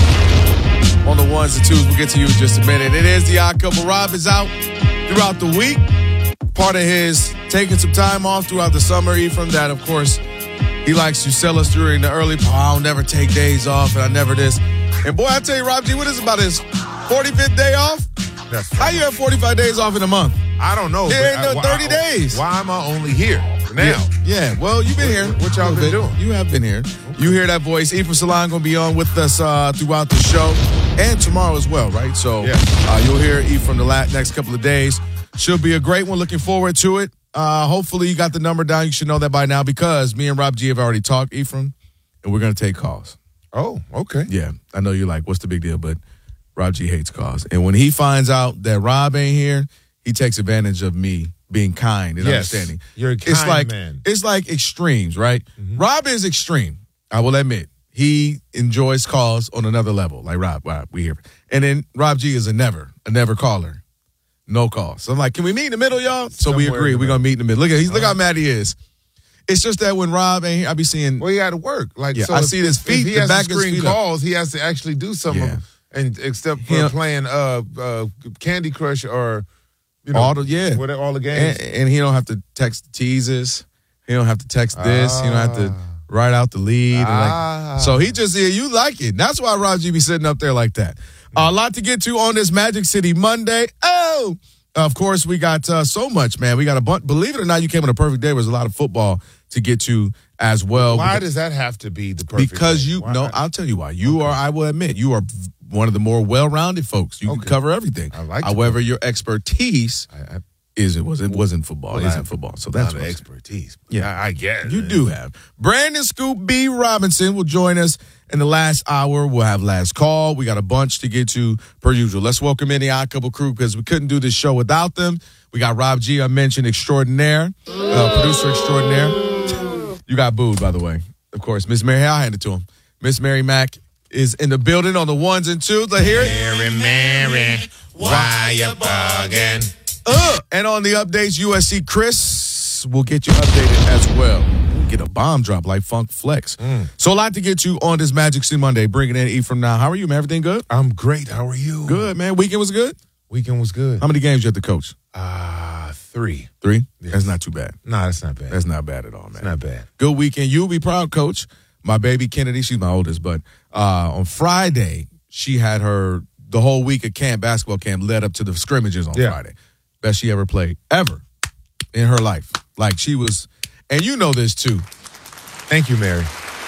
On the ones and twos, we'll get to you in just a minute. It is the Odd Couple. Rob is out throughout the week. Part of his taking some time off throughout the summer, Ephraim, that, of course, he likes to sell us during the early, oh, I'll never take days off, and I never this. And, boy, I tell you, Rob G, what is it about his forty-fifth day off? That's How you have forty-five days off in a month? I don't know. It ain't I- no why- thirty days. Why am I only here now? Yeah, yeah. Well, you've been here. What y'all been doing? You have been here. You hear that voice. Ephraim Salam going to be on with us uh, throughout the show and tomorrow as well, right? So Yeah. uh, you'll hear Ephraim the la- next couple of days. Should be a great one. Looking forward to it. Uh, hopefully you got the number down. You should know that by now because me and Rob G have already talked, Ephraim, and we're going to take calls. Oh, okay. Yeah, I know you're like, what's the big deal? But Rob G hates calls. And when he finds out that Rob ain't here, he takes advantage of me being kind and Yes, understanding. you're a it's kind like, man. It's like extremes, right? Rob is extreme. I will admit. He enjoys calls on another level. Like, Rob, Rob, we here. And then Rob G is a never, a never caller. No calls. So I'm like, can we meet in the middle, y'all? So we Somewhere agree. in the We're going to meet in the middle. Look at he's look how mad he is. It's just that when Rob ain't here, I be seeing. Well, he had to work. Like, Yeah, so I if- see his if feet, he the has back to of his screen feet up. calls, he has to actually do some Yeah. of them. And except for Yeah. playing uh, uh, Candy Crush or you know, all the yeah, what all the games. and, and he don't have to text teasers. He don't have to text this. He don't have to write out the lead. and Ah. like, so he just yeah, you like it. That's why Rob G be sitting up there like that. Uh, a lot to get to on this Magic City Monday. Oh, of course we got uh, so much, man. We got a bunch. Believe it or not, you came on a perfect day. There was a lot of football to get to as well. Why because, does that have to be the perfect because day? you Why no, not? I'll tell you why. You are. I will admit you are one of the more well-rounded folks. You can cover everything. I like to However, your expertise I, I, is it was it wasn't football. Well, It I isn't have football. So a that's lot of what I'm saying. expertise. Yeah. I, I get it. You do have. Brandon Scoop B. Robinson will join us in the last hour. We'll have last call. We got a bunch to get to per usual. Let's welcome in the Odd Couple crew because we couldn't do this show without them. We got Rob G. I mentioned extraordinaire, uh, producer extraordinaire. You got booed, by the way. Of course, Miss Mary, I'll hand it to him. Miss Mary Mack is in the building on the ones and twos. Let's hear it. Mary, Mary, why you bugging? Uh, and on the updates, U S C Chris will get you updated as well. We'll get a bomb drop like Funk Flex. So a lot to get to on this Magic City Monday. Bringing in Ephraim now. How are you, man? Everything good? I'm great. How are you? Good, man. Weekend was good? Weekend was good. How many games you had to coach? Uh, three. Three? Yes. That's not too bad. No, that's not bad. That's not bad at all, man. It's not bad. Good weekend. You'll be proud, coach. My baby Kennedy, she's my oldest, but uh, on Friday, she had her, the whole week of camp, basketball camp, led up to the scrimmages on Yeah. Friday. Best she ever played, ever, in her life. Like, she was, and you know this too. Thank you, Mary.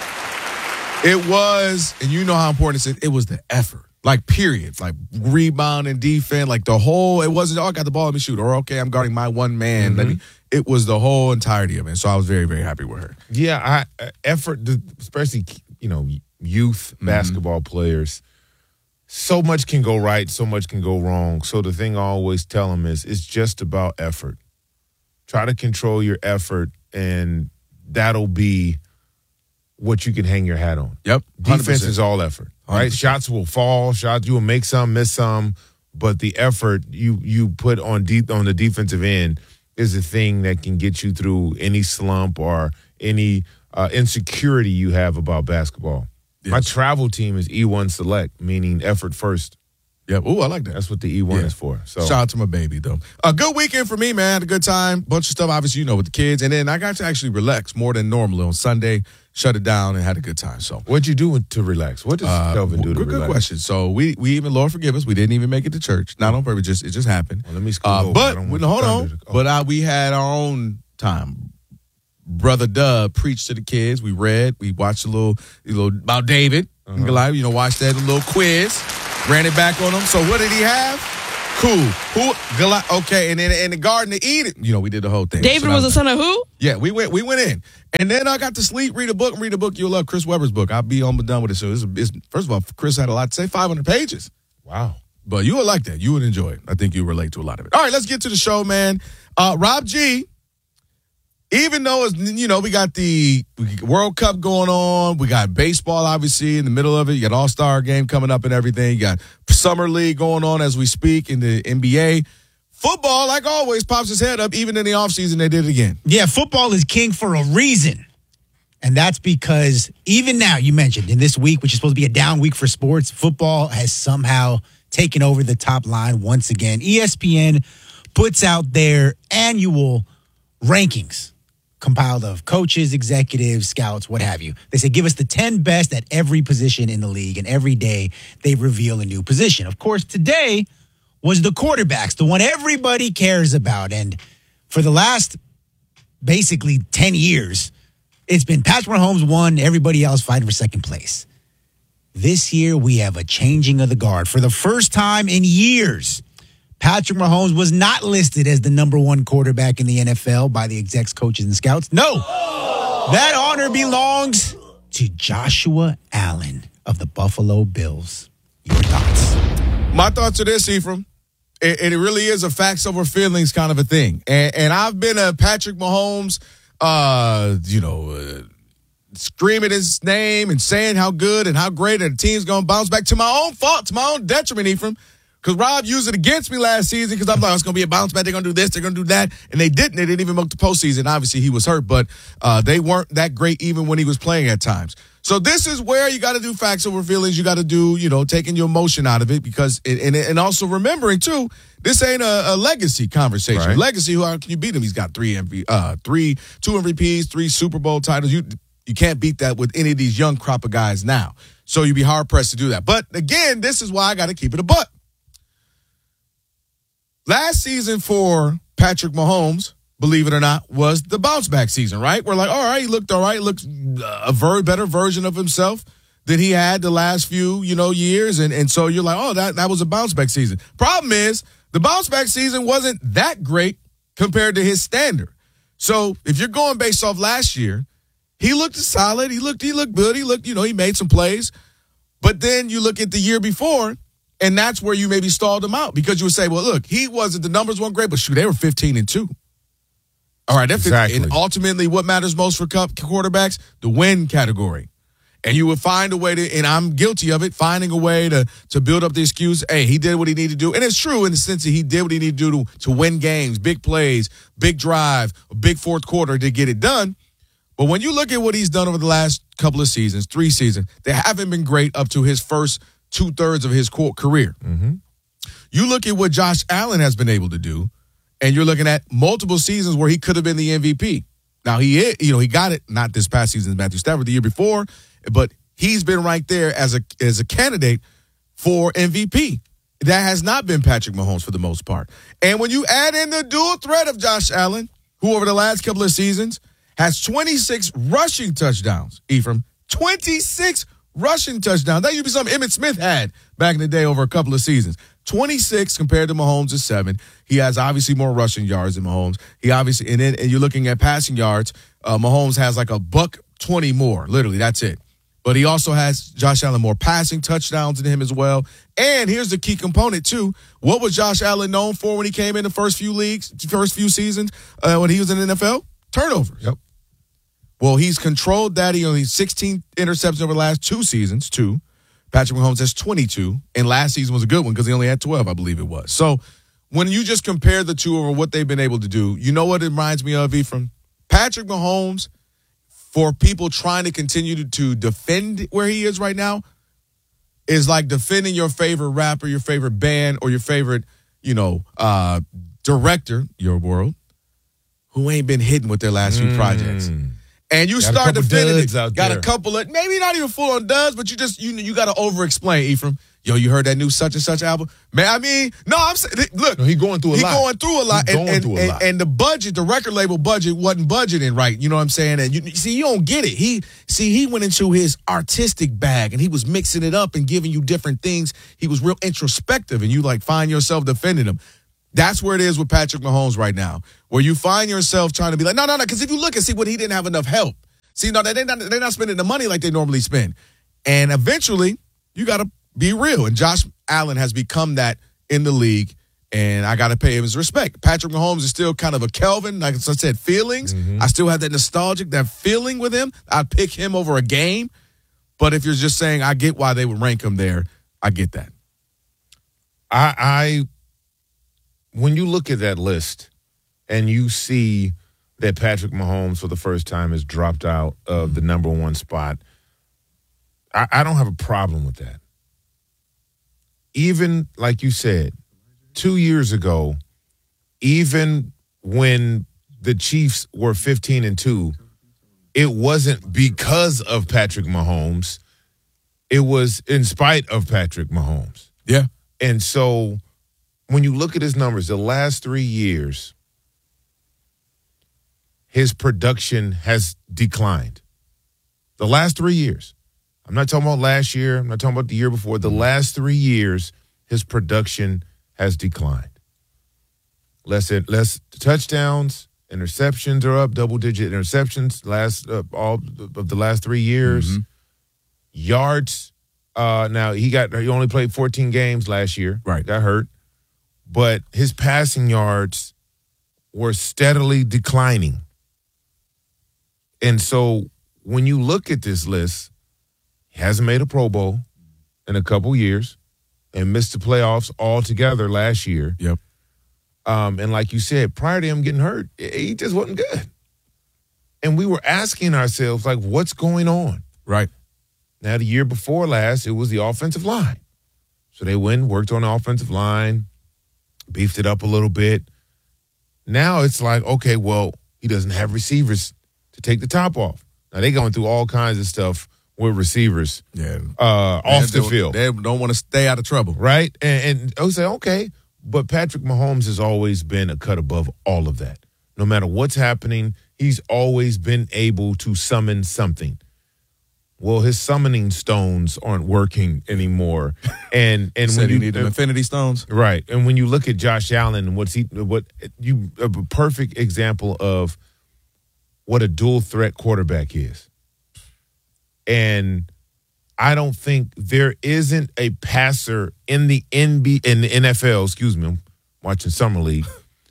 It was, and you know how important it is, it was the effort. Like, period. Like, rebound and defense, like the whole, it wasn't, oh, I got the ball, let me shoot. Or, okay, I'm guarding my one man. Let me, it was the whole entirety of it. So I was very, very happy with her. Yeah, I uh, effort, especially, you know, youth basketball players. So much can go right, so much can go wrong. So the thing I always tell them is it's just about effort. Try to control your effort, and that'll be what you can hang your hat on. Yep. one hundred percent. Defense is all effort, right? one hundred percent. Shots will fall, shots you will make some, miss some, but the effort you you put on deep on the defensive end is a thing that can get you through any slump or any uh, insecurity you have about basketball. Yes. My travel team is E one Select, meaning effort first. Yeah. Ooh, I like that. That's what the E one Yeah. is for. So shout out to my baby, though. A good weekend for me, man. Had a good time. Bunch of stuff, obviously, you know, with the kids. And then I got to actually relax more than normal on Sunday. Shut it down and had a good time. So, what'd you do to relax? What does uh, Kelvin do to good, relax? Good question. So we we even, Lord forgive us, we didn't even make it to church. Not on purpose. Just it just happened. Well, let me scoot uh, over. But I don't we, want hold on. thunder to- oh. But uh, we had our own time. Brother Dub preached to the kids. We read. We watched a little, a little about David Uh-huh. and Goliath. You know, watched that little quiz. Ran it back on him. So what did he have? Cool. Who? Goliath. Okay. And then in the Garden of Eden, you know, we did the whole thing. David So that was the son of who? Yeah, we went we went in. And then I got to sleep, read a book, and read a book you'll love, Chris Webber's book. I'll be almost done with it soon. It's, it's, first of all, Chris had a lot to say, five hundred pages. Wow. But you would like that. You would enjoy it. I think you relate to a lot of it. All right, let's get to the show, man. Uh, Rob G, even though, it's, you know, we got the World Cup going on, we got baseball, obviously, in the middle of it. You got All-Star game coming up and everything. You got Summer League going on as we speak in the N B A. Football, like always, pops his head up. Even in the offseason, they did it again. Yeah, football is king for a reason. And that's because even now, you mentioned, in this week, which is supposed to be a down week for sports, football has somehow taken over the top line once again. E S P N puts out their annual rankings compiled of coaches, executives, scouts, what have you. They say, give us the ten best at every position in the league, and every day they reveal a new position. Of course, today was the quarterbacks, the one everybody cares about. And for the last basically ten years, it's been Patrick Mahomes one, everybody else fighting for second place. This year, we have a changing of the guard. For the first time in years, Patrick Mahomes was not listed as the number one quarterback in the N F L by the execs, coaches, and scouts. No, that honor belongs to Joshua Allen of the Buffalo Bills. Your thoughts? My thoughts are this, Ephraim. It, it really is a facts over feelings kind of a thing. And, and I've been a Patrick Mahomes, uh, you know, uh, screaming his name and saying how good and how great and the team's going to bounce back to my own fault, to my own detriment, Ephraim. Because Rob used it against me last season because I'm like, it's going to be a bounce back. They're going to do this. They're going to do that. And they didn't. They didn't even make the postseason. Obviously, he was hurt, but uh, they weren't that great even when he was playing at times. So this is where you got to do facts over feelings. You got to do, you know, taking your emotion out of it because, it, and, and also remembering, too, this ain't a, a legacy conversation. Right. Legacy, who how can you beat him? He's got three, M V, uh, three, two M V Ps, three Super Bowl titles. You you can't beat that with any of these young crop of guys now. So you'd be hard-pressed to do that. But, again, this is why I got to keep it a buck. Last season for Patrick Mahomes, believe it or not, was the bounce back season, right? We're like, all right, he looked all right, looked a very better version of himself than he had the last few, you know, years. And, and so you're like, oh, that, that was a bounce back season. Problem is, the bounce back season wasn't that great compared to his standard. So if you're going based off last year, he looked solid. He looked, he looked good. He looked, you know, he made some plays. But then you look at the year before, and that's where you maybe stalled him out because you would say, well, look, he wasn't, the numbers weren't great, but shoot, they were fifteen and two. All right, that's Exactly. and ultimately what matters most for cup quarterbacks, the win category. And you would find a way to, and I'm guilty of it, finding a way to to build up the excuse, hey, he did what he needed to do. And it's true in the sense that he did what he needed to do to, to win games, big plays, big drive, a big fourth quarter to get it done. But when you look at what he's done over the last couple of seasons, three seasons, they haven't been great up to his first two-thirds of his career. Mm-hmm. You look at what Josh Allen has been able to do, and you're looking at multiple seasons where he could have been the M V P. Now, he is, you know, he got it, not this past season, Matthew Stafford, the year before, but he's been right there as a as a candidate for M V P. That has not been Patrick Mahomes for the most part. And when you add in the dual threat of Josh Allen, who over the last couple of seasons has twenty-six rushing touchdowns, Ephraim, twenty-six rushing touchdowns. That used to be something Emmitt Smith had back in the day over a couple of seasons. twenty-six compared to Mahomes is seven. He has obviously more rushing yards than Mahomes. He obviously, and then and you're looking at passing yards, uh, Mahomes has like a buck twenty more. Literally, that's it. But he also has Josh Allen more passing touchdowns than him as well. And here's the key component too. What was Josh Allen known for when he came in the first few leagues, first few seasons uh, when he was in the N F L? Turnovers. Yep. Well, he's controlled that. He only sixteen interceptions over the last two seasons, two. Patrick Mahomes has twenty-two, and last season was a good one because he only had twelve, I believe it was. So when you just compare the two over what they've been able to do, you know what it reminds me of, Ephraim? Patrick Mahomes, for people trying to continue to, to defend where he is right now, is like defending your favorite rapper, your favorite band, or your favorite, you know, uh, director, your world, who ain't been hitting with their last few Mm. projects. And you Got a start couple defending duds it. out Got there. a couple of, maybe not even full on duds, but you just, you you got to over explain, Ephraim. Yo, you heard that new such and such album? Man, I mean, no, I'm saying, look. No, he going through a he lot. going through a lot. He and, going and, through a and, lot. and the budget, the record label budget wasn't budgeting right. You know what I'm saying? And you see, you don't get it. He, see, he went into his artistic bag and he was mixing it up and giving you different things. He was real introspective and you like find yourself defending him. That's where it is with Patrick Mahomes right now, where you find yourself trying to be like, no, no, no, because if you look and see what he didn't have enough help. See, no, they're not, they're not spending the money like they normally spend. And eventually, you got to be real. And Josh Allen has become that in the league, and I got to pay him his respect. Patrick Mahomes is still kind of a Kelvin, like I said, feelings. Mm-hmm. I still have that nostalgic, that feeling with him. I'd pick him over a game. But if you're just saying, I get why they would rank him there, I get that. I, I when you look at that list and you see that Patrick Mahomes for the first time has dropped out of the number one spot, I, I don't have a problem with that. Even like you said, two years ago, even when the Chiefs were fifteen and two, it wasn't because of Patrick Mahomes. It was in spite of Patrick Mahomes. Yeah. And so when you look at his numbers, the last three years, his production has declined. The last three years. I'm not talking about last year. I'm not talking about the year before. The last three years, his production has declined. Less, less touchdowns, interceptions are up, double-digit interceptions last uh, all of the last three years. Mm-hmm. Yards. Uh, now he got he only played fourteen games last year. Right, got hurt, but his passing yards were steadily declining. And so when you look at this list, he hasn't made a Pro Bowl in a couple years and missed the playoffs altogether last year. Yep. Um, and like you said, prior to him getting hurt, he just wasn't good. And we were asking ourselves, like, what's going on? Right. Now, the year before last, it was the offensive line. So they went and worked on the offensive line, beefed it up a little bit. Now it's like, okay, well, he doesn't have receivers to take the top off. Now, they're going through all kinds of stuff with receivers yeah. uh, off the they, field. They don't want to stay out of trouble. Right? And, and I would say, okay, but Patrick Mahomes has always been a cut above all of that. No matter what's happening, he's always been able to summon something. Well, his summoning stones aren't working anymore, and and Said when he you need them Infinity Stones, right? And when you look at Josh Allen and what's he, what you a perfect example of what a dual threat quarterback is, and I don't think there isn't a passer in the N B A in the N F L. Excuse me, I'm watching Summer League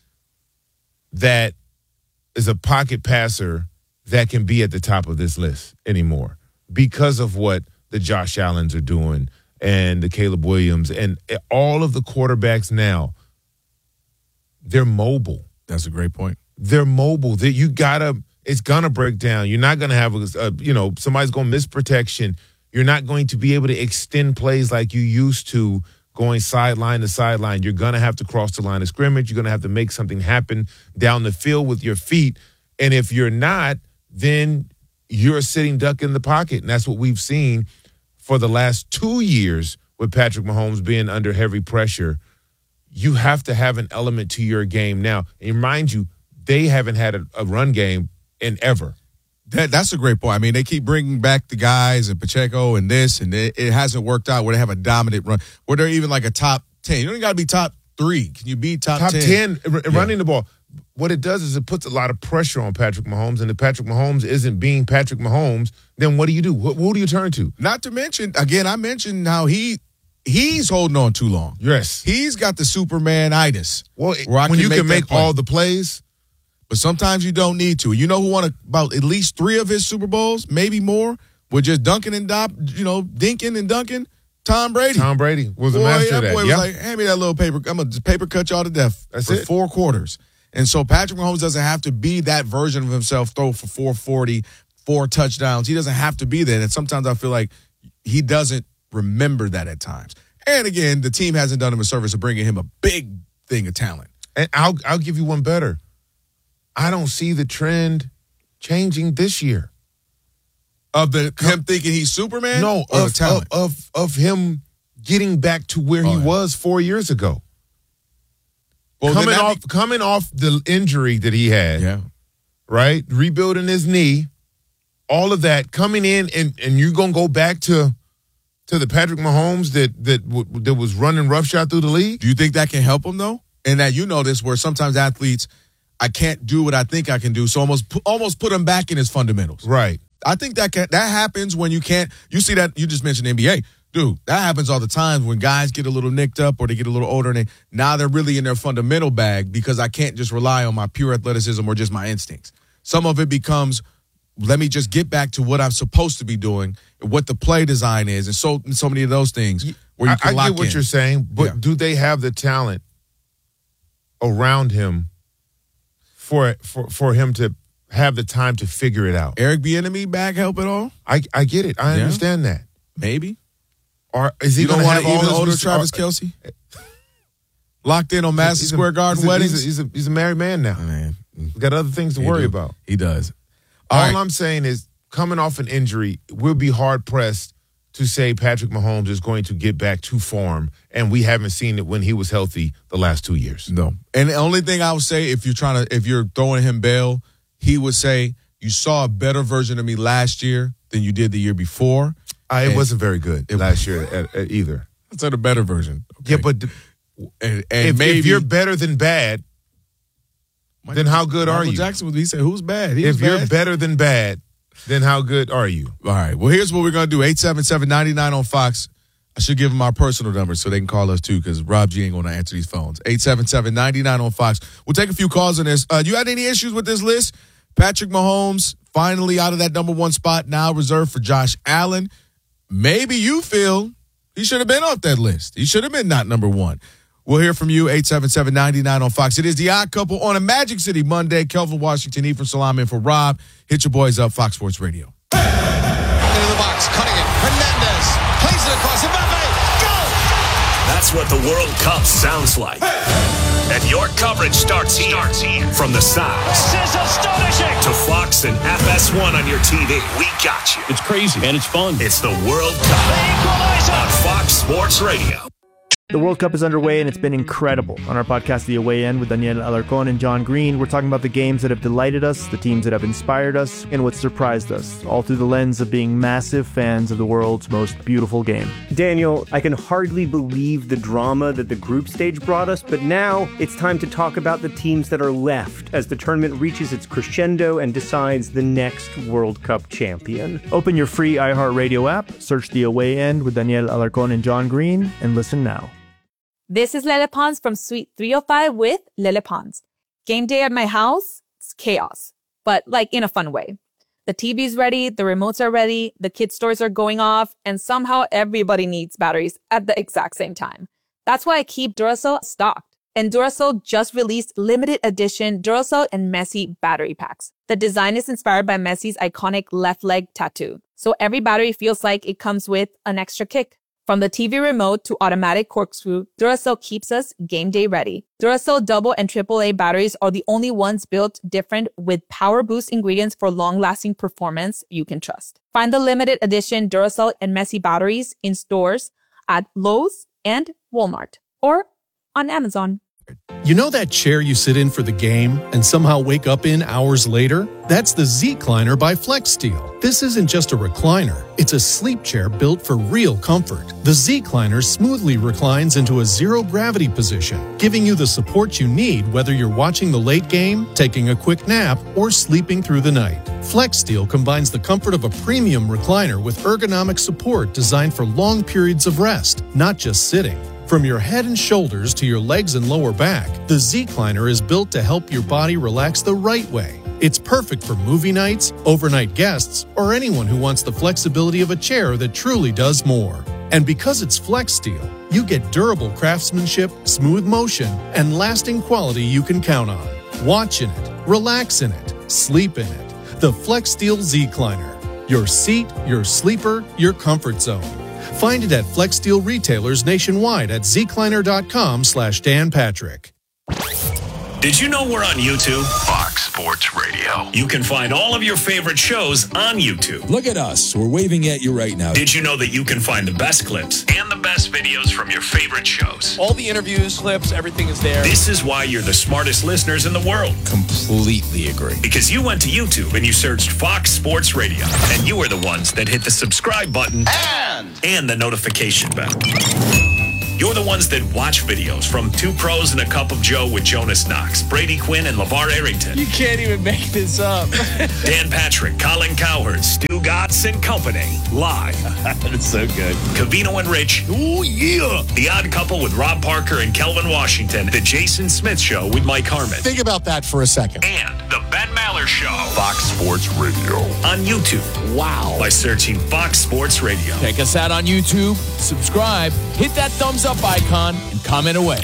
that is a pocket passer that can be at the top of this list anymore. Because of what the Josh Allens are doing and the Caleb Williams and all of the quarterbacks now, they're mobile. That's a great point. They're mobile. That you gotta, it's gonna break down. You're not gonna have a, a, you know, somebody's gonna miss protection. You're not going to be able to extend plays like you used to, going sideline to sideline. You're gonna have to cross the line of scrimmage. You're gonna have to make something happen down the field with your feet. And if you're not, then you're a sitting duck in the pocket. And that's what we've seen for the last two years with Patrick Mahomes being under heavy pressure. You have to have an element to your game now. And mind you, they haven't had a, a run game in ever. That, that's a great point. I mean, they keep bringing back the guys and Pacheco and this, and it, it hasn't worked out where they have a dominant run, where they're even like a top ten. You don't got to be top three. Can you be top, top ten? ten? R- yeah. Running the ball. What it does is it puts a lot of pressure on Patrick Mahomes, and if Patrick Mahomes isn't being Patrick Mahomes, then what do you do? Who, who do you turn to? Not to mention, again, I mentioned how he he's holding on too long. Yes. He's got the Superman-itis. Well, where I when can you make can make play. all the plays, but sometimes you don't need to. You know who won about at least three of his Super Bowls, maybe more, with just dunking and dop, you know, dinking and dunking? Tom Brady. Tom Brady was a boy, master that of that. boy Yep. was like, hand me that little paper. I'm going to paper cut y'all to death That's for it. four quarters. And so Patrick Mahomes doesn't have to be that version of himself, throw for four forty, four touchdowns. He doesn't have to be there. And sometimes I feel like he doesn't remember that at times. And again, the team hasn't done him a service of bringing him a big thing of talent. And I'll I'll give you one better. I don't see the trend changing this year. Of the him thinking he's Superman? No, or of, the talent? of, of of him getting back to where Oh, he yeah. was four years ago. Well, coming then that off coming off the injury that he had, Yeah. right? Rebuilding his knee, all of that coming in, and and you're gonna go back to to the Patrick Mahomes that that w- that was running roughshod through the league. Do you think that can help him though? And that you know this, where sometimes athletes, I can't do what I think I can do, so almost pu- almost put him back in his fundamentals. Right. I think that can, that happens when you can't. You see that you just mentioned N B A, dude. That happens all the time when guys get a little nicked up or they get a little older and they, now they're really in their fundamental bag because I can't just rely on my pure athleticism or just my instincts. Some of it becomes, let me just get back to what I'm supposed to be doing, what the play design is, and so so many of those things where you I, can I lock get what in. you're saying, but Yeah. do they have the talent around him for for for him to have the time to figure it out? Eric Bieniemy back help at all? I I get it. I Yeah. understand that. Maybe. Or is he You don't going to want have to all even his older res- Travis uh, Kelce? Locked in on Madison he's a- Square Garden he's a- weddings? He's a, he's, a, he's a married man now. Man, He's got other things to he worry do. about. He does. All All right. I'm saying is, coming off an injury, we'll be hard pressed to say Patrick Mahomes is going to get back to form, and we haven't seen it when he was healthy the last two years. No. And the only thing I would say, if you're trying to, if you're throwing him bail, he would say, you saw a better version of me last year than you did the year before. Uh, it And- wasn't very good last year at, at either. I said a better version. Yeah, but And, and if, maybe if you're better than bad, then how good are Michael you? Jackson would he said, who's bad? He If was you're bad. better than bad, then how good are you? All right. Well, here's what we're going to do. eight seven seven, nine nine on Fox. I should give them our personal numbers so they can call us too, because Rob G ain't going to answer these phones. eight seven seven, nine nine on Fox. We'll take a few calls on this. Uh, you had any issues with this list? Patrick Mahomes finally out of that number one spot, now reserved for Josh Allen. Maybe you feel he should have been off that list. He should have been not number one. We'll hear from you, eight seven seven, nine nine on Fox. It is The Odd Couple on a Magic City Monday. Kelvin Washington, Ephraim Salam in for Rob. Hit your boys up, Fox Sports Radio. Into the box, cutting it. Hernandez plays it across. Mbappe, go! That's what the World Cup sounds like. And your coverage starts here. Starts here. From the sound This is astonishing. to Fox and F S one on your T V. We got you. It's crazy and it's fun. It's the World Cup on Fox Sports Radio. The World Cup is underway and it's been incredible. On our podcast, The Away End, with Daniel Alarcon and John Green, we're talking about the games that have delighted us, the teams that have inspired us, and what surprised us, all through the lens of being massive fans of the world's most beautiful game. Daniel, I can hardly believe the drama that the group stage brought us, but now it's time to talk about the teams that are left as the tournament reaches its crescendo and decides the next World Cup champion. Open your free iHeartRadio app, search The Away End with Daniel Alarcon and John Green, and listen now. This is Lele Pons from Suite three oh five with Lele Pons. Game day at my house, it's chaos, but like in a fun way. The T V's ready, the remotes are ready, the kids' stores are going off, and somehow everybody needs batteries at the exact same time. That's why I keep Duracell stocked. And Duracell just released limited edition Duracell and Messi battery packs. The design is inspired by Messi's iconic left leg tattoo, so every battery feels like it comes with an extra kick. From the T V remote to automatic corkscrew, Duracell keeps us game day ready. Duracell double and triple A batteries are the only ones built different with power boost ingredients for long-lasting performance you can trust. Find the limited edition Duracell and Messi batteries in stores at Lowe's and Walmart or on Amazon. You know that chair you sit in for the game and somehow wake up in hours later? That's the Z-Cliner by FlexSteel. This isn't just a recliner. It's a sleep chair built for real comfort. The Z-Cliner smoothly reclines into a zero-gravity position, giving you the support you need whether you're watching the late game, taking a quick nap, or sleeping through the night. FlexSteel combines the comfort of a premium recliner with ergonomic support designed for long periods of rest, not just sitting. From your head and shoulders to your legs and lower back, the Z-Cliner is built to help your body relax the right way. It's perfect for movie nights, overnight guests, or anyone who wants the flexibility of a chair that truly does more. And because it's Flex Steel, you get durable craftsmanship, smooth motion, and lasting quality you can count on. Watch in it, relax in it, sleep in it. The Flex Steel Zecliner. Your seat, your sleeper, your comfort zone. Find it at Flex Steel retailers nationwide at zecliner.com slash Dan Patrick. Did you know we're on YouTube? Fox Sports Radio. You can find all of your favorite shows on YouTube. Look at us. We're waving at you right now. Did you know that you can find the best clips and the best videos from your favorite shows? All the interviews, clips, everything is there. This is why you're the smartest listeners in the world. Completely agree. Because you went to YouTube and you searched Fox Sports Radio. And you are the ones that hit the subscribe button and, and the notification bell. You're the ones that watch videos from Two Pros and a Cup of Joe with Jonas Knox, Brady Quinn, and LeVar Arrington. You can't even make this up. Dan Patrick, Colin Cowherd, Stu Gotts and Company, live. That's so good. Cavino and Rich. Oh, yeah. The Odd Couple with Rob Parker and Kelvin Washington. The Jason Smith Show with Mike Harmon. Think about that for a second. And the Ben Maller Show. Fox Sports Radio. On YouTube. Wow. By searching Fox Sports Radio. Check us out on YouTube. Subscribe. Hit that thumbs up icon and comment away.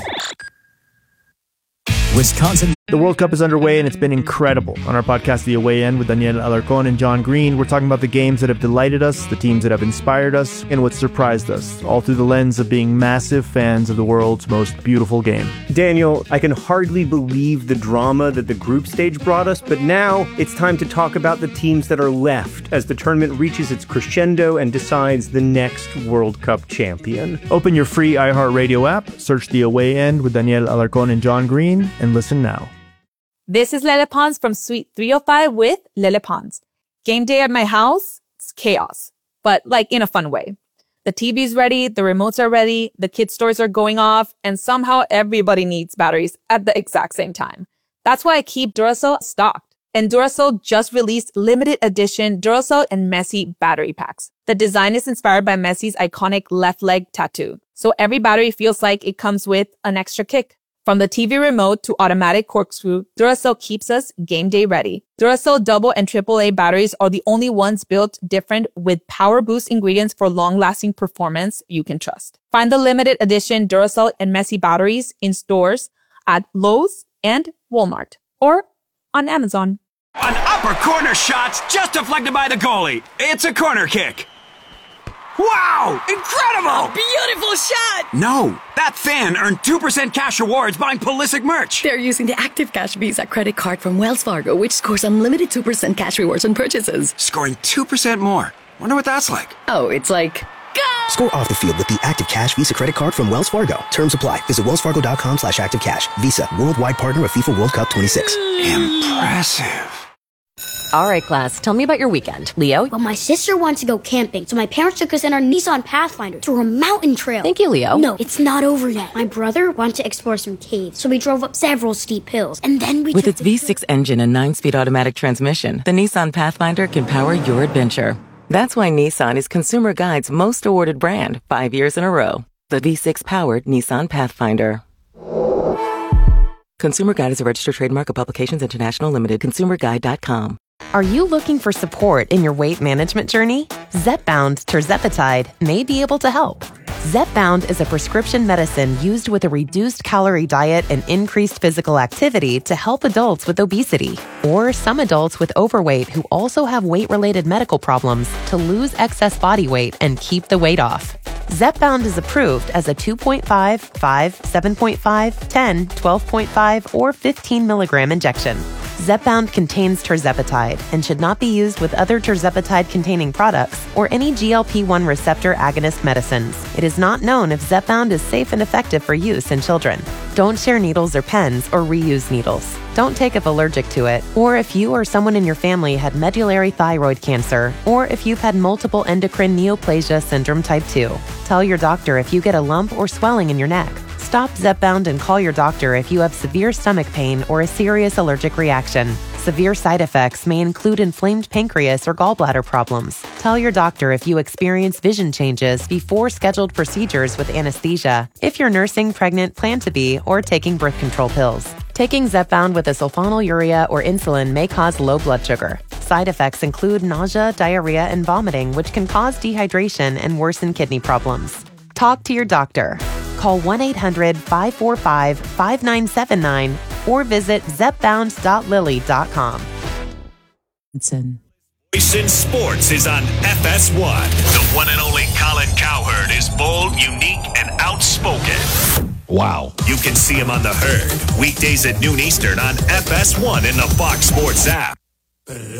Wisconsin. The World Cup is underway and it's been incredible. On our podcast, The Away End, with Daniel Alarcon and John Green, we're talking about the games that have delighted us, the teams that have inspired us, and what surprised us, all through the lens of being massive fans of the world's most beautiful game. Daniel, I can hardly believe the drama that the group stage brought us, but now it's time to talk about the teams that are left as the tournament reaches its crescendo and decides the next World Cup champion. Open your free iHeartRadio app, search The Away End with Daniel Alarcon and John Green, and listen now. This is Lele Pons from Suite three oh five with Lele Pons. Game day at my house, it's chaos, but like in a fun way. The T V's ready, the remotes are ready, the kids' stores are going off, and somehow everybody needs batteries at the exact same time. That's why I keep Duracell stocked. And Duracell just released limited edition Duracell and Messi battery packs. The design is inspired by Messi's iconic left leg tattoo, so every battery feels like it comes with an extra kick. From the T V remote to automatic corkscrew, Duracell keeps us game day ready. Duracell double and triple A batteries are the only ones built different with power boost ingredients for long-lasting performance you can trust. Find the limited edition Duracell and Messi batteries in stores at Lowe's and Walmart or on Amazon. An upper corner shot just deflected by the goalie. It's a corner kick. Wow! Incredible! Beautiful shot! No, that fan earned two percent cash rewards buying Pulisic merch. They're using the Active Cash Visa credit card from Wells Fargo, which scores unlimited two percent cash rewards on purchases. Scoring two percent more. Wonder what that's like. Oh, it's like... Go! Score off the field with the Active Cash Visa credit card from Wells Fargo. Terms apply. Visit wellsfargo.com slash active cash. Visa, worldwide partner of FIFA World Cup twenty-six. Impressive. All right, class, tell me about your weekend. Leo? Well, my sister wants to go camping, so my parents took us in our Nissan Pathfinder to a mountain trail. Thank you, Leo. No, it's not over yet. My brother wanted to explore some caves, so we drove up several steep hills, and then we With took its V six engine and nine-speed automatic transmission, the Nissan Pathfinder can power your adventure. That's why Nissan is Consumer Guide's most awarded brand, five years in a row. The V six-powered Nissan Pathfinder. Consumer Guide is a registered trademark of Publications International Limited. consumer guide dot com. Are you looking for support in your weight management journey? Zepbound tirzepatide may be able to help. Zepbound is a prescription medicine used with a reduced calorie diet and increased physical activity to help adults with obesity or some adults with overweight who also have weight-related medical problems to lose excess body weight and keep the weight off. Zepbound is approved as a two point five, five, seven point five, ten, twelve point five, or fifteen milligram injection. Zepbound contains tirzepatide and should not be used with other tirzepatide-containing products or any G L P one receptor agonist medicines. It is not known if Zepbound is safe and effective for use in children. Don't share needles or pens or reuse needles. Don't take if allergic to it, or if you or someone in your family had medullary thyroid cancer, or if you've had multiple endocrine neoplasia syndrome type two. Tell your doctor if you get a lump or swelling in your neck. Stop Zepbound and call your doctor if you have severe stomach pain or a serious allergic reaction. Severe side effects may include inflamed pancreas or gallbladder problems. Tell your doctor if you experience vision changes before scheduled procedures with anesthesia, if you're nursing, pregnant, plan to be, or taking birth control pills. Taking Zepbound with a sulfonylurea or insulin may cause low blood sugar. Side effects include nausea, diarrhea, and vomiting, which can cause dehydration and worsen kidney problems. Talk to your doctor. Call one eight hundred five four five five nine seven nine or visit zepbound dot lilly dot com. It's in. Voice in Sports is on F S one. The one and only Colin Cowherd is bold, unique, and outspoken. Wow. You can see him on The Herd, weekdays at noon Eastern on F S one in the Fox Sports app.